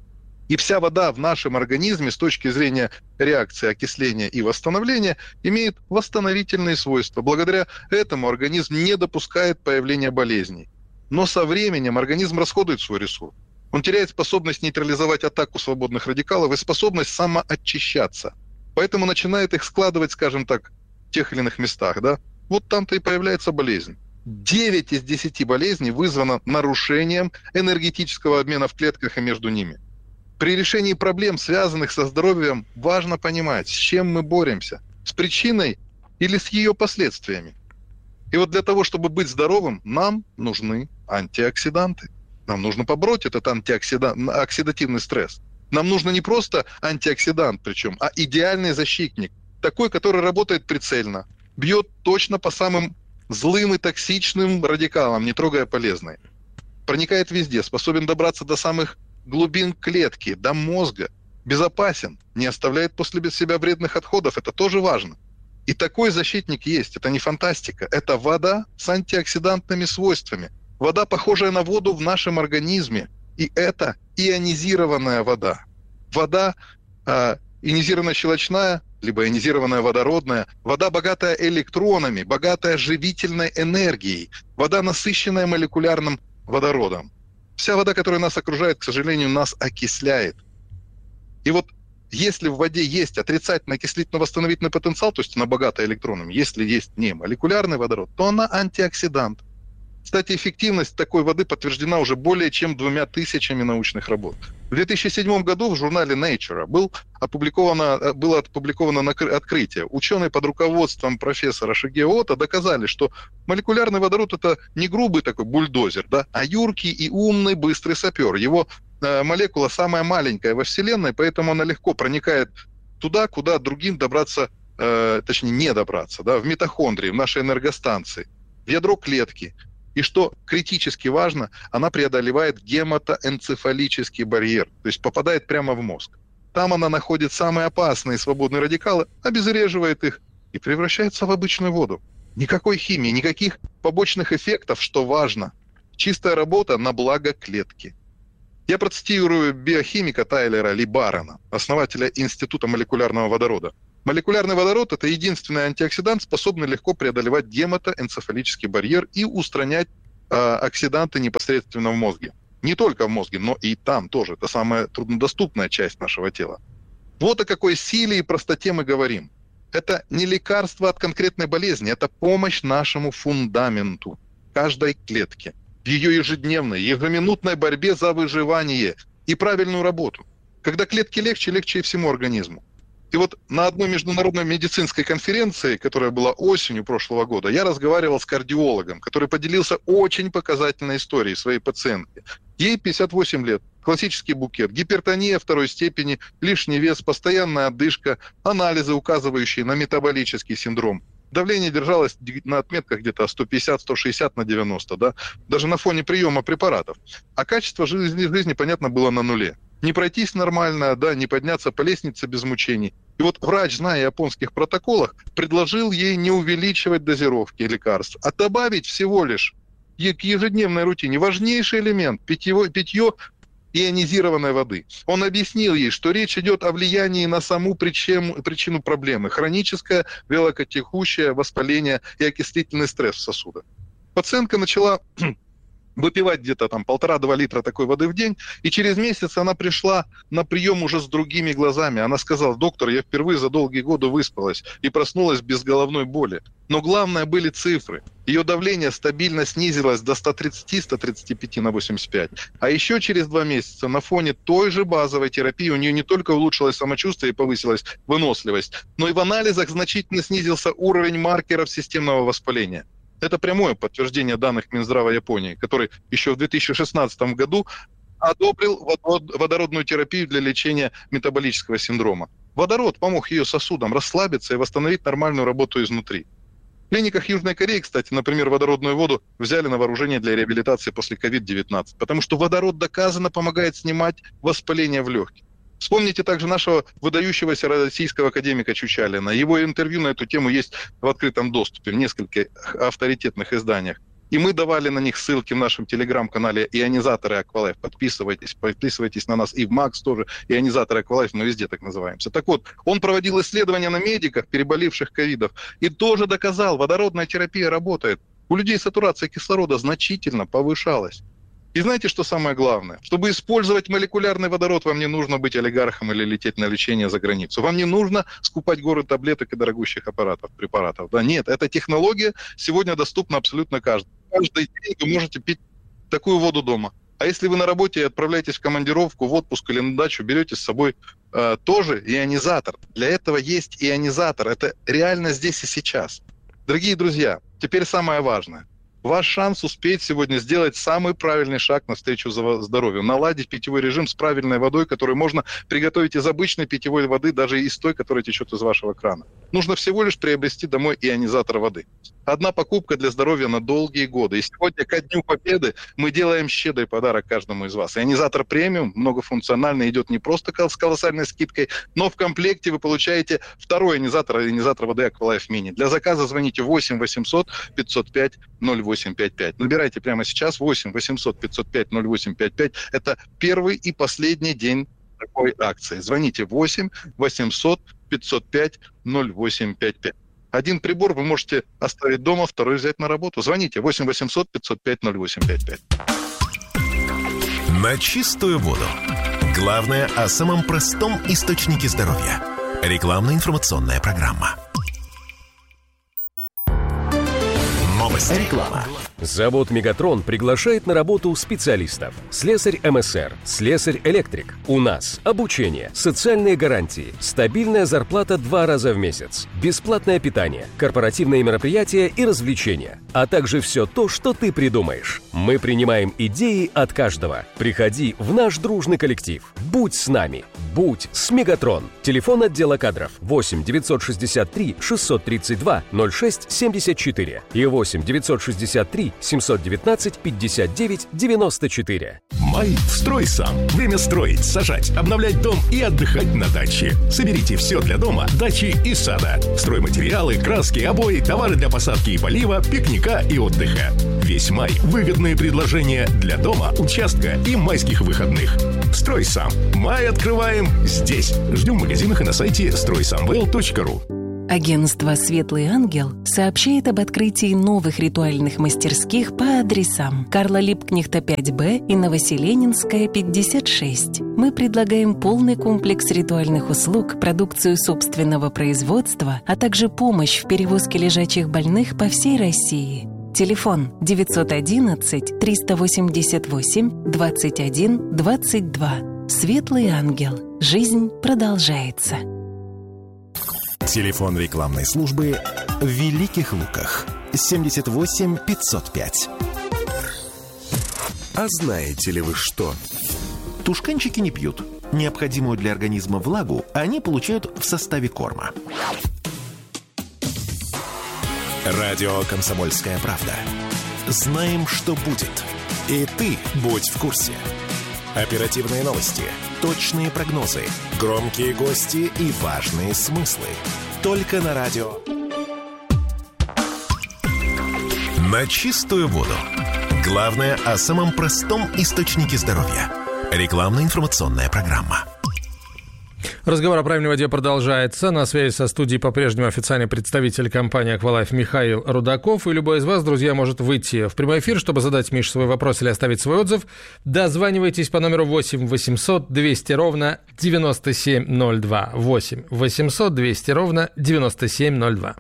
Speaker 20: И вся вода в нашем организме с точки зрения реакции окисления и восстановления имеет восстановительные свойства. Благодаря этому организм не допускает появления болезней. Но со временем организм расходует свой ресурс. Он теряет способность нейтрализовать атаку свободных радикалов и способность самоочищаться. Поэтому начинает их складывать, скажем так, в тех или иных местах. Да? Вот там-то и появляется болезнь. 9 из 10 болезней вызвано нарушением энергетического обмена в клетках и между ними. При решении проблем, связанных со здоровьем, важно понимать, с чем мы боремся. С причиной или с ее последствиями. И вот для того, чтобы быть здоровым, нам нужны антиоксиданты. Нам нужно побороть этот оксидативный стресс. Нам нужно не просто антиоксидант причем, а идеальный защитник. Такой, который работает прицельно, бьет точно по самым злым и токсичным радикалам, не трогая полезные. Проникает везде, способен добраться до самых глубин клетки, до мозга, безопасен, не оставляет после себя вредных отходов, это тоже важно. И такой защитник есть, это не фантастика, это вода с антиоксидантными свойствами. Вода, похожая на воду в нашем организме, и это ионизированная вода. Вода ионизированно-щелочная либо ионизированная водородная, вода, богатая электронами, богатая живительной энергией, вода, насыщенная молекулярным водородом. Вся вода, которая нас окружает, к сожалению, нас окисляет. И вот если в воде есть отрицательный окислительно-восстановительный потенциал, то есть она богата электронами, если есть не молекулярный водород, то она антиоксидант. Кстати, эффективность такой воды подтверждена уже более чем 2000 научных работ. В 2007 году в журнале Nature было опубликовано открытие. Ученые под руководством профессора Шигео Ото доказали, что молекулярный водород – это не грубый такой бульдозер, да, а юркий и умный быстрый сапер. Его молекула самая маленькая во Вселенной, поэтому она легко проникает туда, куда другим добраться, точнее не добраться, да, в митохондрии, в нашей энергостанции, в ядро клетки. И что критически важно, она преодолевает гематоэнцефалический барьер, то есть попадает прямо в мозг. Там она находит самые опасные свободные радикалы, обезвреживает их и превращается в обычную воду. Никакой химии, никаких побочных эффектов, что важно. Чистая работа на благо клетки. Я процитирую биохимика Тайлера Ли Баррена, основателя Института молекулярного водорода. Молекулярный водород – это единственный антиоксидант, способный легко преодолевать гематоэнцефалический барьер и устранять оксиданты непосредственно в мозге. Не только в мозге, но и там тоже. Это самая труднодоступная часть нашего тела. Вот о какой силе и простоте мы говорим. Это не лекарство от конкретной болезни, это помощь нашему фундаменту, каждой клетке, в ее ежедневной, ежеминутной борьбе за выживание и правильную работу. Когда клетки легче, легче и всему организму. И вот на одной международной медицинской конференции, которая была осенью прошлого года, я разговаривал с кардиологом, который поделился очень показательной историей своей пациентки. Ей 58 лет, классический букет, гипертония второй степени, лишний вес, постоянная одышка, анализы, указывающие на метаболический синдром. Давление держалось на отметках где-то 150-160 на 90, да? Даже на фоне приема препаратов. А качество жизни, понятно, было на нуле. Не пройтись нормально, да, не подняться по лестнице без мучений. И вот врач, зная о японских протоколах, предложил ей не увеличивать дозировки лекарств, а добавить всего лишь к ежедневной рутине важнейший элемент – питье ионизированной воды. Он объяснил ей, что речь идет о влиянии на саму причину проблемы – хроническое вялокотекущее воспаление и окислительный стресс в сосудах. Пациентка начала выпивать где-то там 1,5-2 литра такой воды в день, и через месяц она пришла на прием уже с другими глазами. Она сказала: доктор, я впервые за долгие годы выспалась и проснулась без головной боли. Но главное были цифры. Ее давление стабильно снизилось до 130-135 на 85. А еще через 2 месяца на фоне той же базовой терапии у нее не только улучшилось самочувствие и повысилась выносливость, но и в анализах значительно снизился уровень маркеров системного воспаления. Это прямое подтверждение данных Минздрава Японии, который еще в 2016 году одобрил водородную терапию для лечения метаболического синдрома. Водород помог ее сосудам расслабиться и восстановить нормальную работу изнутри. В клиниках Южной Кореи, кстати, например, водородную воду взяли на вооружение для реабилитации после COVID-19, потому что водород доказанно помогает снимать воспаление в легких. Вспомните также нашего выдающегося российского академика Чучалина. Его интервью на эту тему есть в открытом доступе в нескольких авторитетных изданиях. И мы давали на них ссылки в нашем телеграм-канале «Ионизаторы Аквалайф». Подписывайтесь на нас и в Макс тоже. «Ионизаторы Аквалайф», мы везде так называемся. Так вот, он проводил исследования на медиках, переболевших ковидов, и тоже доказал, водородная терапия работает. У людей сатурация кислорода значительно повышалась. И знаете, что самое главное? Чтобы использовать молекулярный водород, вам не нужно быть олигархом или лететь на лечение за границу. Вам не нужно скупать горы таблеток и дорогущих препаратов. Да, нет, эта технология сегодня доступна абсолютно каждому. Каждый день вы можете пить такую воду дома. А если вы на работе и отправляетесь в командировку, в отпуск или на дачу, берете с собой тоже ионизатор. Для этого есть ионизатор. Это реально здесь и сейчас. Дорогие друзья, теперь самое важное. Ваш шанс успеть сегодня сделать самый правильный шаг навстречу здоровью. Наладить питьевой режим с правильной водой, которую можно приготовить из обычной питьевой воды, даже из той, которая течет из вашего крана. Нужно всего лишь приобрести домой ионизатор воды. Одна покупка для здоровья на долгие годы. И сегодня ко Дню Победы мы делаем щедрый подарок каждому из вас. Ионизатор премиум, многофункциональный, идет не просто с колоссальной скидкой, но в комплекте вы получаете второй ионизатор воды Aqualife Mini. Для заказа звоните 8 800 505 0855. Набирайте прямо сейчас 8 800 505 0855. Это первый и последний день такой акции. Звоните 8 800 505 0855. Один прибор вы можете оставить дома, второй взять на работу. Звоните 8 800 505 0855.
Speaker 2: На чистую воду. Главное о самом простом источнике здоровья. Рекламно-информационная программа. Новости. Реклама.
Speaker 21: Завод «Мегатрон» приглашает на работу специалистов. Слесарь МСР, слесарь-электрик. У нас обучение, социальные гарантии, стабильная зарплата 2 раза в месяц, бесплатное питание, корпоративные мероприятия и развлечения, а также все то, что ты придумаешь. Мы принимаем идеи от каждого. Приходи в наш дружный коллектив. Будь с нами. Будь с «Мегатрон». Телефон отдела кадров 8 963 632 06 74 и 8 963 719 59 94.
Speaker 22: Май в «Строй сам». Время строить, сажать, обновлять дом и отдыхать на даче. Соберите все для дома, дачи и сада. Стройматериалы, краски, обои, товары для посадки и полива, пикника и отдыха. Весь май – выгодные предложения для дома, участка и майских выходных. «Строй сам». Май открываем здесь. Ждем в магазинах и на сайте стройсамвел.ру.
Speaker 23: Агентство «Светлый ангел» сообщает об открытии новых ритуальных мастерских по адресам: Карла Липкнехта 5Б и Новоселенинская 56. Мы предлагаем полный комплекс ритуальных услуг, продукцию собственного производства, а также помощь в перевозке лежачих больных по всей России. Телефон 911 388 21 22. «Светлый ангел». Жизнь продолжается.
Speaker 2: Телефон рекламной службы в Великих Луках 78 505. А знаете ли вы что? Тушканчики не пьют. Необходимую для организма влагу они получают в составе корма. Радио «Комсомольская правда». Знаем, что будет. И ты будь в курсе. Оперативные новости, точные прогнозы, громкие гости и важные смыслы. Только на радио. На чистую воду. Главное о самом простом источнике здоровья. Рекламно-информационная программа.
Speaker 3: Разговор о правильной воде продолжается. На связи со студией по-прежнему официальный представитель компании «Аквалайф» Михаил Рудаков. И любой из вас, друзья, может выйти в прямой эфир, чтобы задать Мише свой вопрос или оставить свой отзыв. Дозванивайтесь по номеру 8 800 200 ровно 9702. 8 800 200 ровно 9702.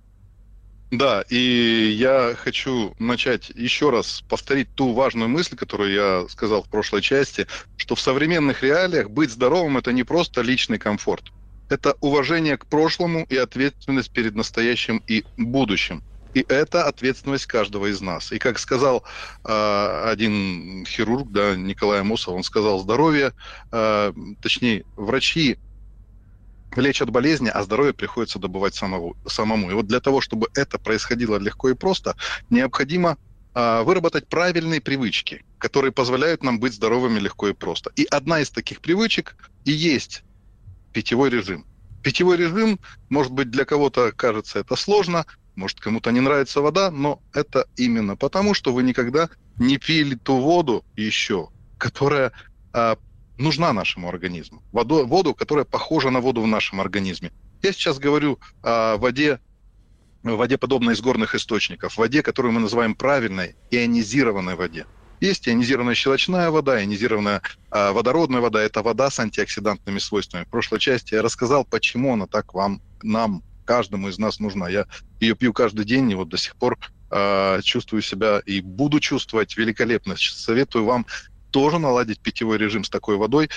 Speaker 20: Да, и я хочу начать еще раз повторить ту важную мысль, которую я сказал в прошлой части, что в современных реалиях быть здоровым – это не просто личный комфорт. Это уважение к прошлому и ответственность перед настоящим и будущим. И это ответственность каждого из нас. И как сказал один хирург, да, Николай Амосов, он сказал, здоровье, точнее, врачи лечат болезни, а здоровье приходится добывать самому. И вот для того, чтобы это происходило легко и просто, необходимо выработать правильные привычки, которые позволяют нам быть здоровыми легко и просто. И одна из таких привычек и есть питьевой режим. Питьевой режим, может быть, для кого-то кажется это сложно, может, кому-то не нравится вода, но это именно потому, что вы никогда не пили ту воду еще, которая нужна нашему организму. Воду, которая похожа на воду в нашем организме. Я сейчас говорю о воде, подобной из горных источников, воде, которую мы называем правильной ионизированной воде. Есть ионизированная щелочная вода, ионизированная водородная вода. Это вода с антиоксидантными свойствами. В прошлой части я рассказал, почему она так нам, каждому из нас нужна. Я ее пью каждый день, и вот до сих пор чувствую себя и буду чувствовать великолепно. Советую вам тоже наладить питьевой режим с такой водой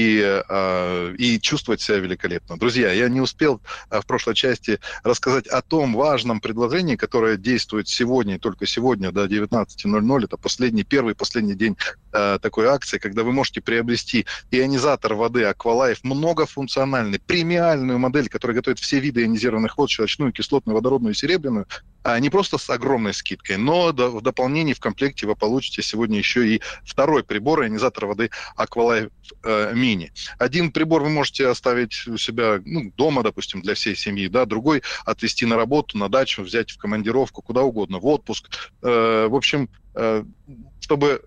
Speaker 20: и чувствовать себя великолепно. Друзья, я не успел в прошлой части рассказать о том важном предложении, которое действует сегодня и только сегодня до 19:00. Это последний день такой акции, когда вы можете приобрести ионизатор воды Aqualife, многофункциональный, премиальную модель, которая готовит все виды ионизированных вод, щелочную, кислотную, водородную и серебряную, не просто с огромной скидкой, но в дополнении в комплекте вы получите сегодня еще и второй прибор, ионизатор воды Aqualife Mini. Один прибор вы можете оставить у себя дома, допустим, для всей семьи, да, другой отвезти на работу, на дачу, взять в командировку, куда угодно, в отпуск. В общем, чтобы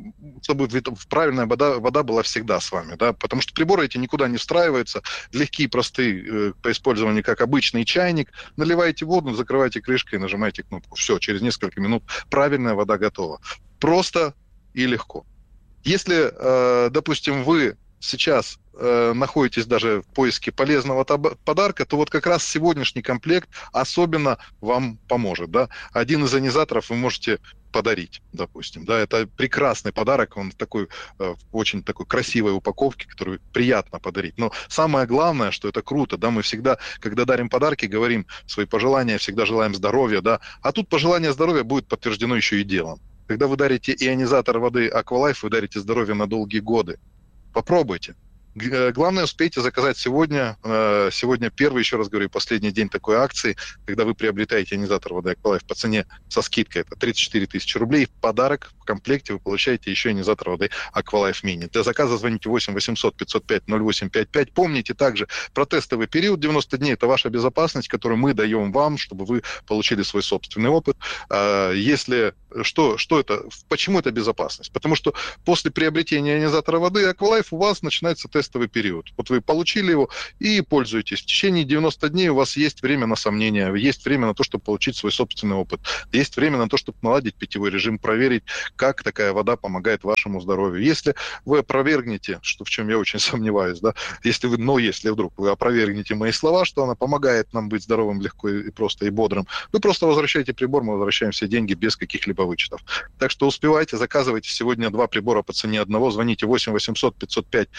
Speaker 20: правильная вода была всегда с вами, да, потому что приборы эти никуда не встраиваются, легкие, простые по использованию, как обычный чайник. Наливаете воду, закрываете крышкой и нажимаете кнопку. Все, через несколько минут правильная вода готова. Просто и легко. Если, допустим, вы сейчас находитесь даже в поиске полезного подарка, то вот как раз сегодняшний комплект особенно вам поможет. Да? Один из ионизаторов вы можете подарить, допустим. Да? Это прекрасный подарок, он такой, в очень такой красивой упаковке, которую приятно подарить. Но самое главное, что это круто, да? Мы всегда, когда дарим подарки, говорим свои пожелания, всегда желаем здоровья, да? А тут пожелание здоровья будет подтверждено еще и делом. Когда вы дарите ионизатор воды Aqualife, вы дарите здоровье на долгие годы. Попробуйте. Главное, успейте заказать сегодня. Сегодня первый, еще раз говорю, последний день такой акции, когда вы приобретаете ионизатор воды Aqualife по цене со скидкой, это 34 тысячи рублей. В подарок в комплекте вы получаете еще ионизатор воды Aqualife Mini. Для заказа звоните 8 800 505 0855. Помните также про тестовый период 90 дней. Это ваша безопасность, которую мы даем вам, чтобы вы получили свой собственный опыт. Если что это? Почему это безопасность? Потому что после приобретения ионизатора воды Aqualife у вас начинается тестовый период. Вот вы получили его и пользуетесь. В течение 90 дней у вас есть время на сомнения, есть время на то, чтобы получить свой собственный опыт, есть время на то, чтобы наладить питьевой режим, проверить, как такая вода помогает вашему здоровью. Если вы опровергнете, что в чем я очень сомневаюсь, да, если вдруг вы опровергнете мои слова, что она помогает нам быть здоровым легко и просто и бодрым, вы просто возвращаете прибор, мы возвращаем все деньги без каких-либо вычетов. Так что успевайте, заказывайте сегодня 2 прибора по цене одного, звоните 8 800 505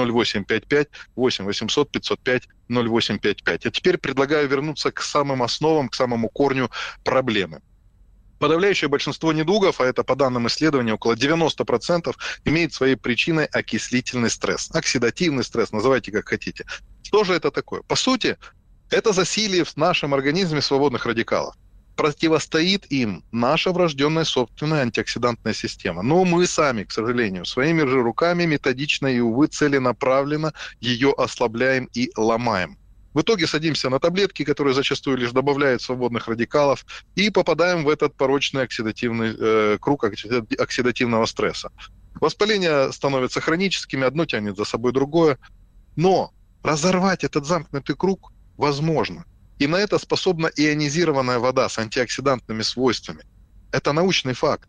Speaker 20: 0855, 8 800 505 0855. А теперь предлагаю вернуться к самым основам, к самому корню проблемы. Подавляющее большинство недугов, а это по данным исследования около 90%, имеет своей причиной окислительный стресс, оксидативный стресс, называйте как хотите. Что же это такое? По сути, это засилье в нашем организме свободных радикалов. Противостоит им наша врожденная собственная антиоксидантная система. Но мы сами, к сожалению, своими же руками методично и, увы, целенаправленно ее ослабляем и ломаем. В итоге садимся на таблетки, которые зачастую лишь добавляют свободных радикалов, и попадаем в этот порочный оксидативный круг оксидативного стресса. Воспаления становятся хроническими, одно тянет за собой другое. Но разорвать этот замкнутый круг возможно. И на это способна ионизированная вода с антиоксидантными свойствами. Это научный факт.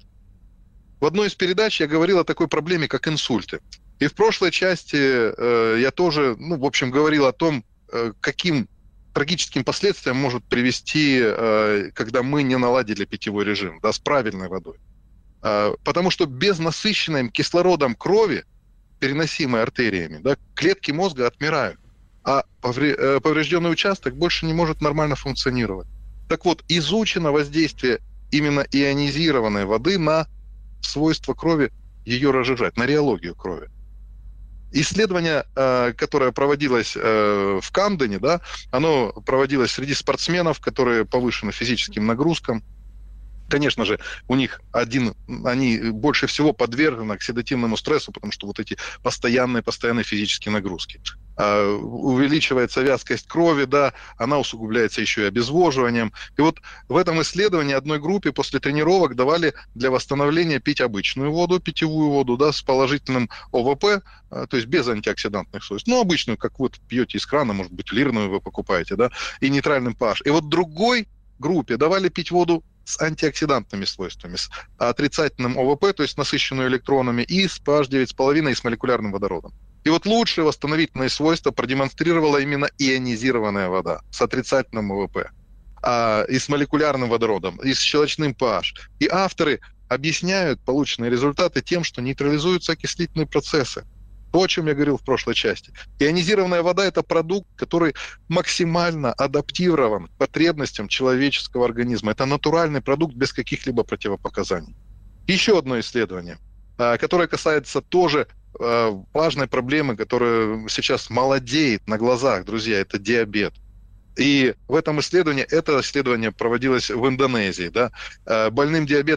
Speaker 20: В одной из передач я говорил о такой проблеме, как инсульты. И в прошлой части я тоже, говорил о том, каким трагическим последствиям может привести, когда мы не наладили питьевой режим, да, с правильной водой. Потому что без насыщенной кислородом крови, переносимой артериями, да, клетки мозга отмирают. А поврежденный участок больше не может нормально функционировать. Так вот, изучено воздействие именно ионизированной воды на свойства крови, ее разжижать, на реологию крови. Исследование, которое проводилось в Камдене, да, оно проводилось среди спортсменов, которые повышены физическим нагрузкам. Конечно же, они больше всего подвержены оксидативному стрессу, потому что вот эти постоянные физические нагрузки. Увеличивается вязкость крови, да, она усугубляется еще и обезвоживанием. И вот в этом исследовании одной группе после тренировок давали для восстановления пить обычную воду, питьевую воду, да, с положительным ОВП, то есть без антиоксидантных свойств. Обычную, как вы пьете из крана, может быть, лирную вы покупаете, да, и нейтральным pH. И вот другой группе давали пить воду с антиоксидантными свойствами, с отрицательным ОВП, то есть насыщенную электронами, и с pH 9,5 и с молекулярным водородом. И вот лучшие восстановительные свойства продемонстрировала именно ионизированная вода с отрицательным ОВП, и с молекулярным водородом, и с щелочным pH. И авторы объясняют полученные результаты тем, что нейтрализуются окислительные процессы. То, о чем я говорил в прошлой части. Ионизированная вода – это продукт, который максимально адаптирован к потребностям человеческого организма. Это натуральный продукт без каких-либо противопоказаний. Еще одно исследование, которое касается тоже важной проблемы, которая сейчас молодеет на глазах, друзья, это диабет. И в этом исследовании, это исследование проводилось в Индонезии, да, больным диабетом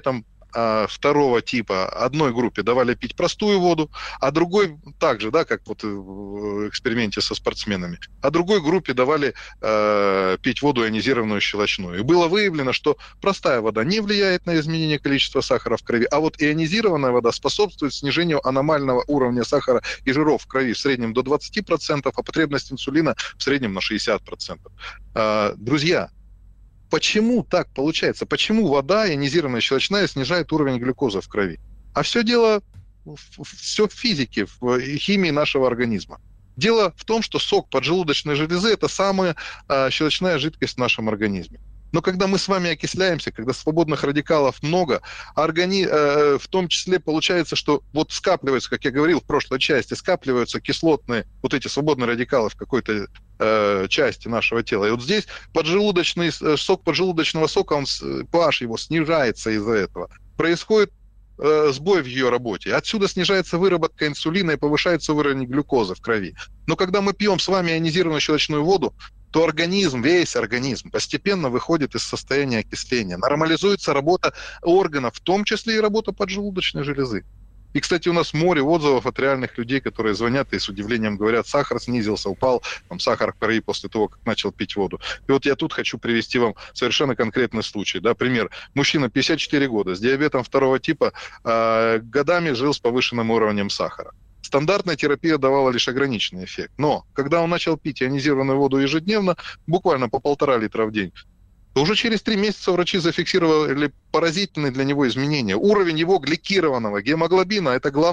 Speaker 20: второго типа одной группе давали пить простую воду, а другой также, да, как вот в эксперименте со спортсменами, а другой группе давали пить воду ионизированную щелочную. И было выявлено, что простая вода не влияет на изменение количества сахара в крови, а вот ионизированная вода способствует снижению аномального уровня сахара и жиров в крови в среднем до 20%, а потребность инсулина в среднем на 60%. Друзья, почему так получается? Почему вода ионизированная щелочная снижает уровень глюкозы в крови? А все дело все в физике, в химии нашего организма. Дело в том, что сок поджелудочной железы – это самая щелочная жидкость в нашем организме. Но когда мы с вами окисляемся, когда свободных радикалов много, в том числе получается, что вот скапливаются, как я говорил в прошлой части, скапливаются кислотные, вот эти свободные радикалы в какой-то части нашего тела. И вот здесь сок поджелудочного сока, pH его снижается из-за этого. Происходит сбой в ее работе. Отсюда снижается выработка инсулина и повышается уровень глюкозы в крови. Но когда мы пьем с вами ионизированную щелочную воду, то организм, весь организм постепенно выходит из состояния окисления. Нормализуется работа органов, в том числе и работа поджелудочной железы. И, кстати, у нас море отзывов от реальных людей, которые звонят и с удивлением говорят, сахар снизился, упал, там, сахар в крови после того, как начал пить воду. И вот я тут хочу привести вам совершенно конкретный случай. Да, пример. Мужчина 54 года с диабетом второго типа, годами жил с повышенным уровнем сахара. Стандартная терапия давала лишь ограниченный эффект. Но когда он начал пить ионизированную воду ежедневно, буквально по 1,5 литра в день, то уже через 3 месяца врачи зафиксировали поразительные для него изменения. Уровень его гликированного гемоглобина – это главное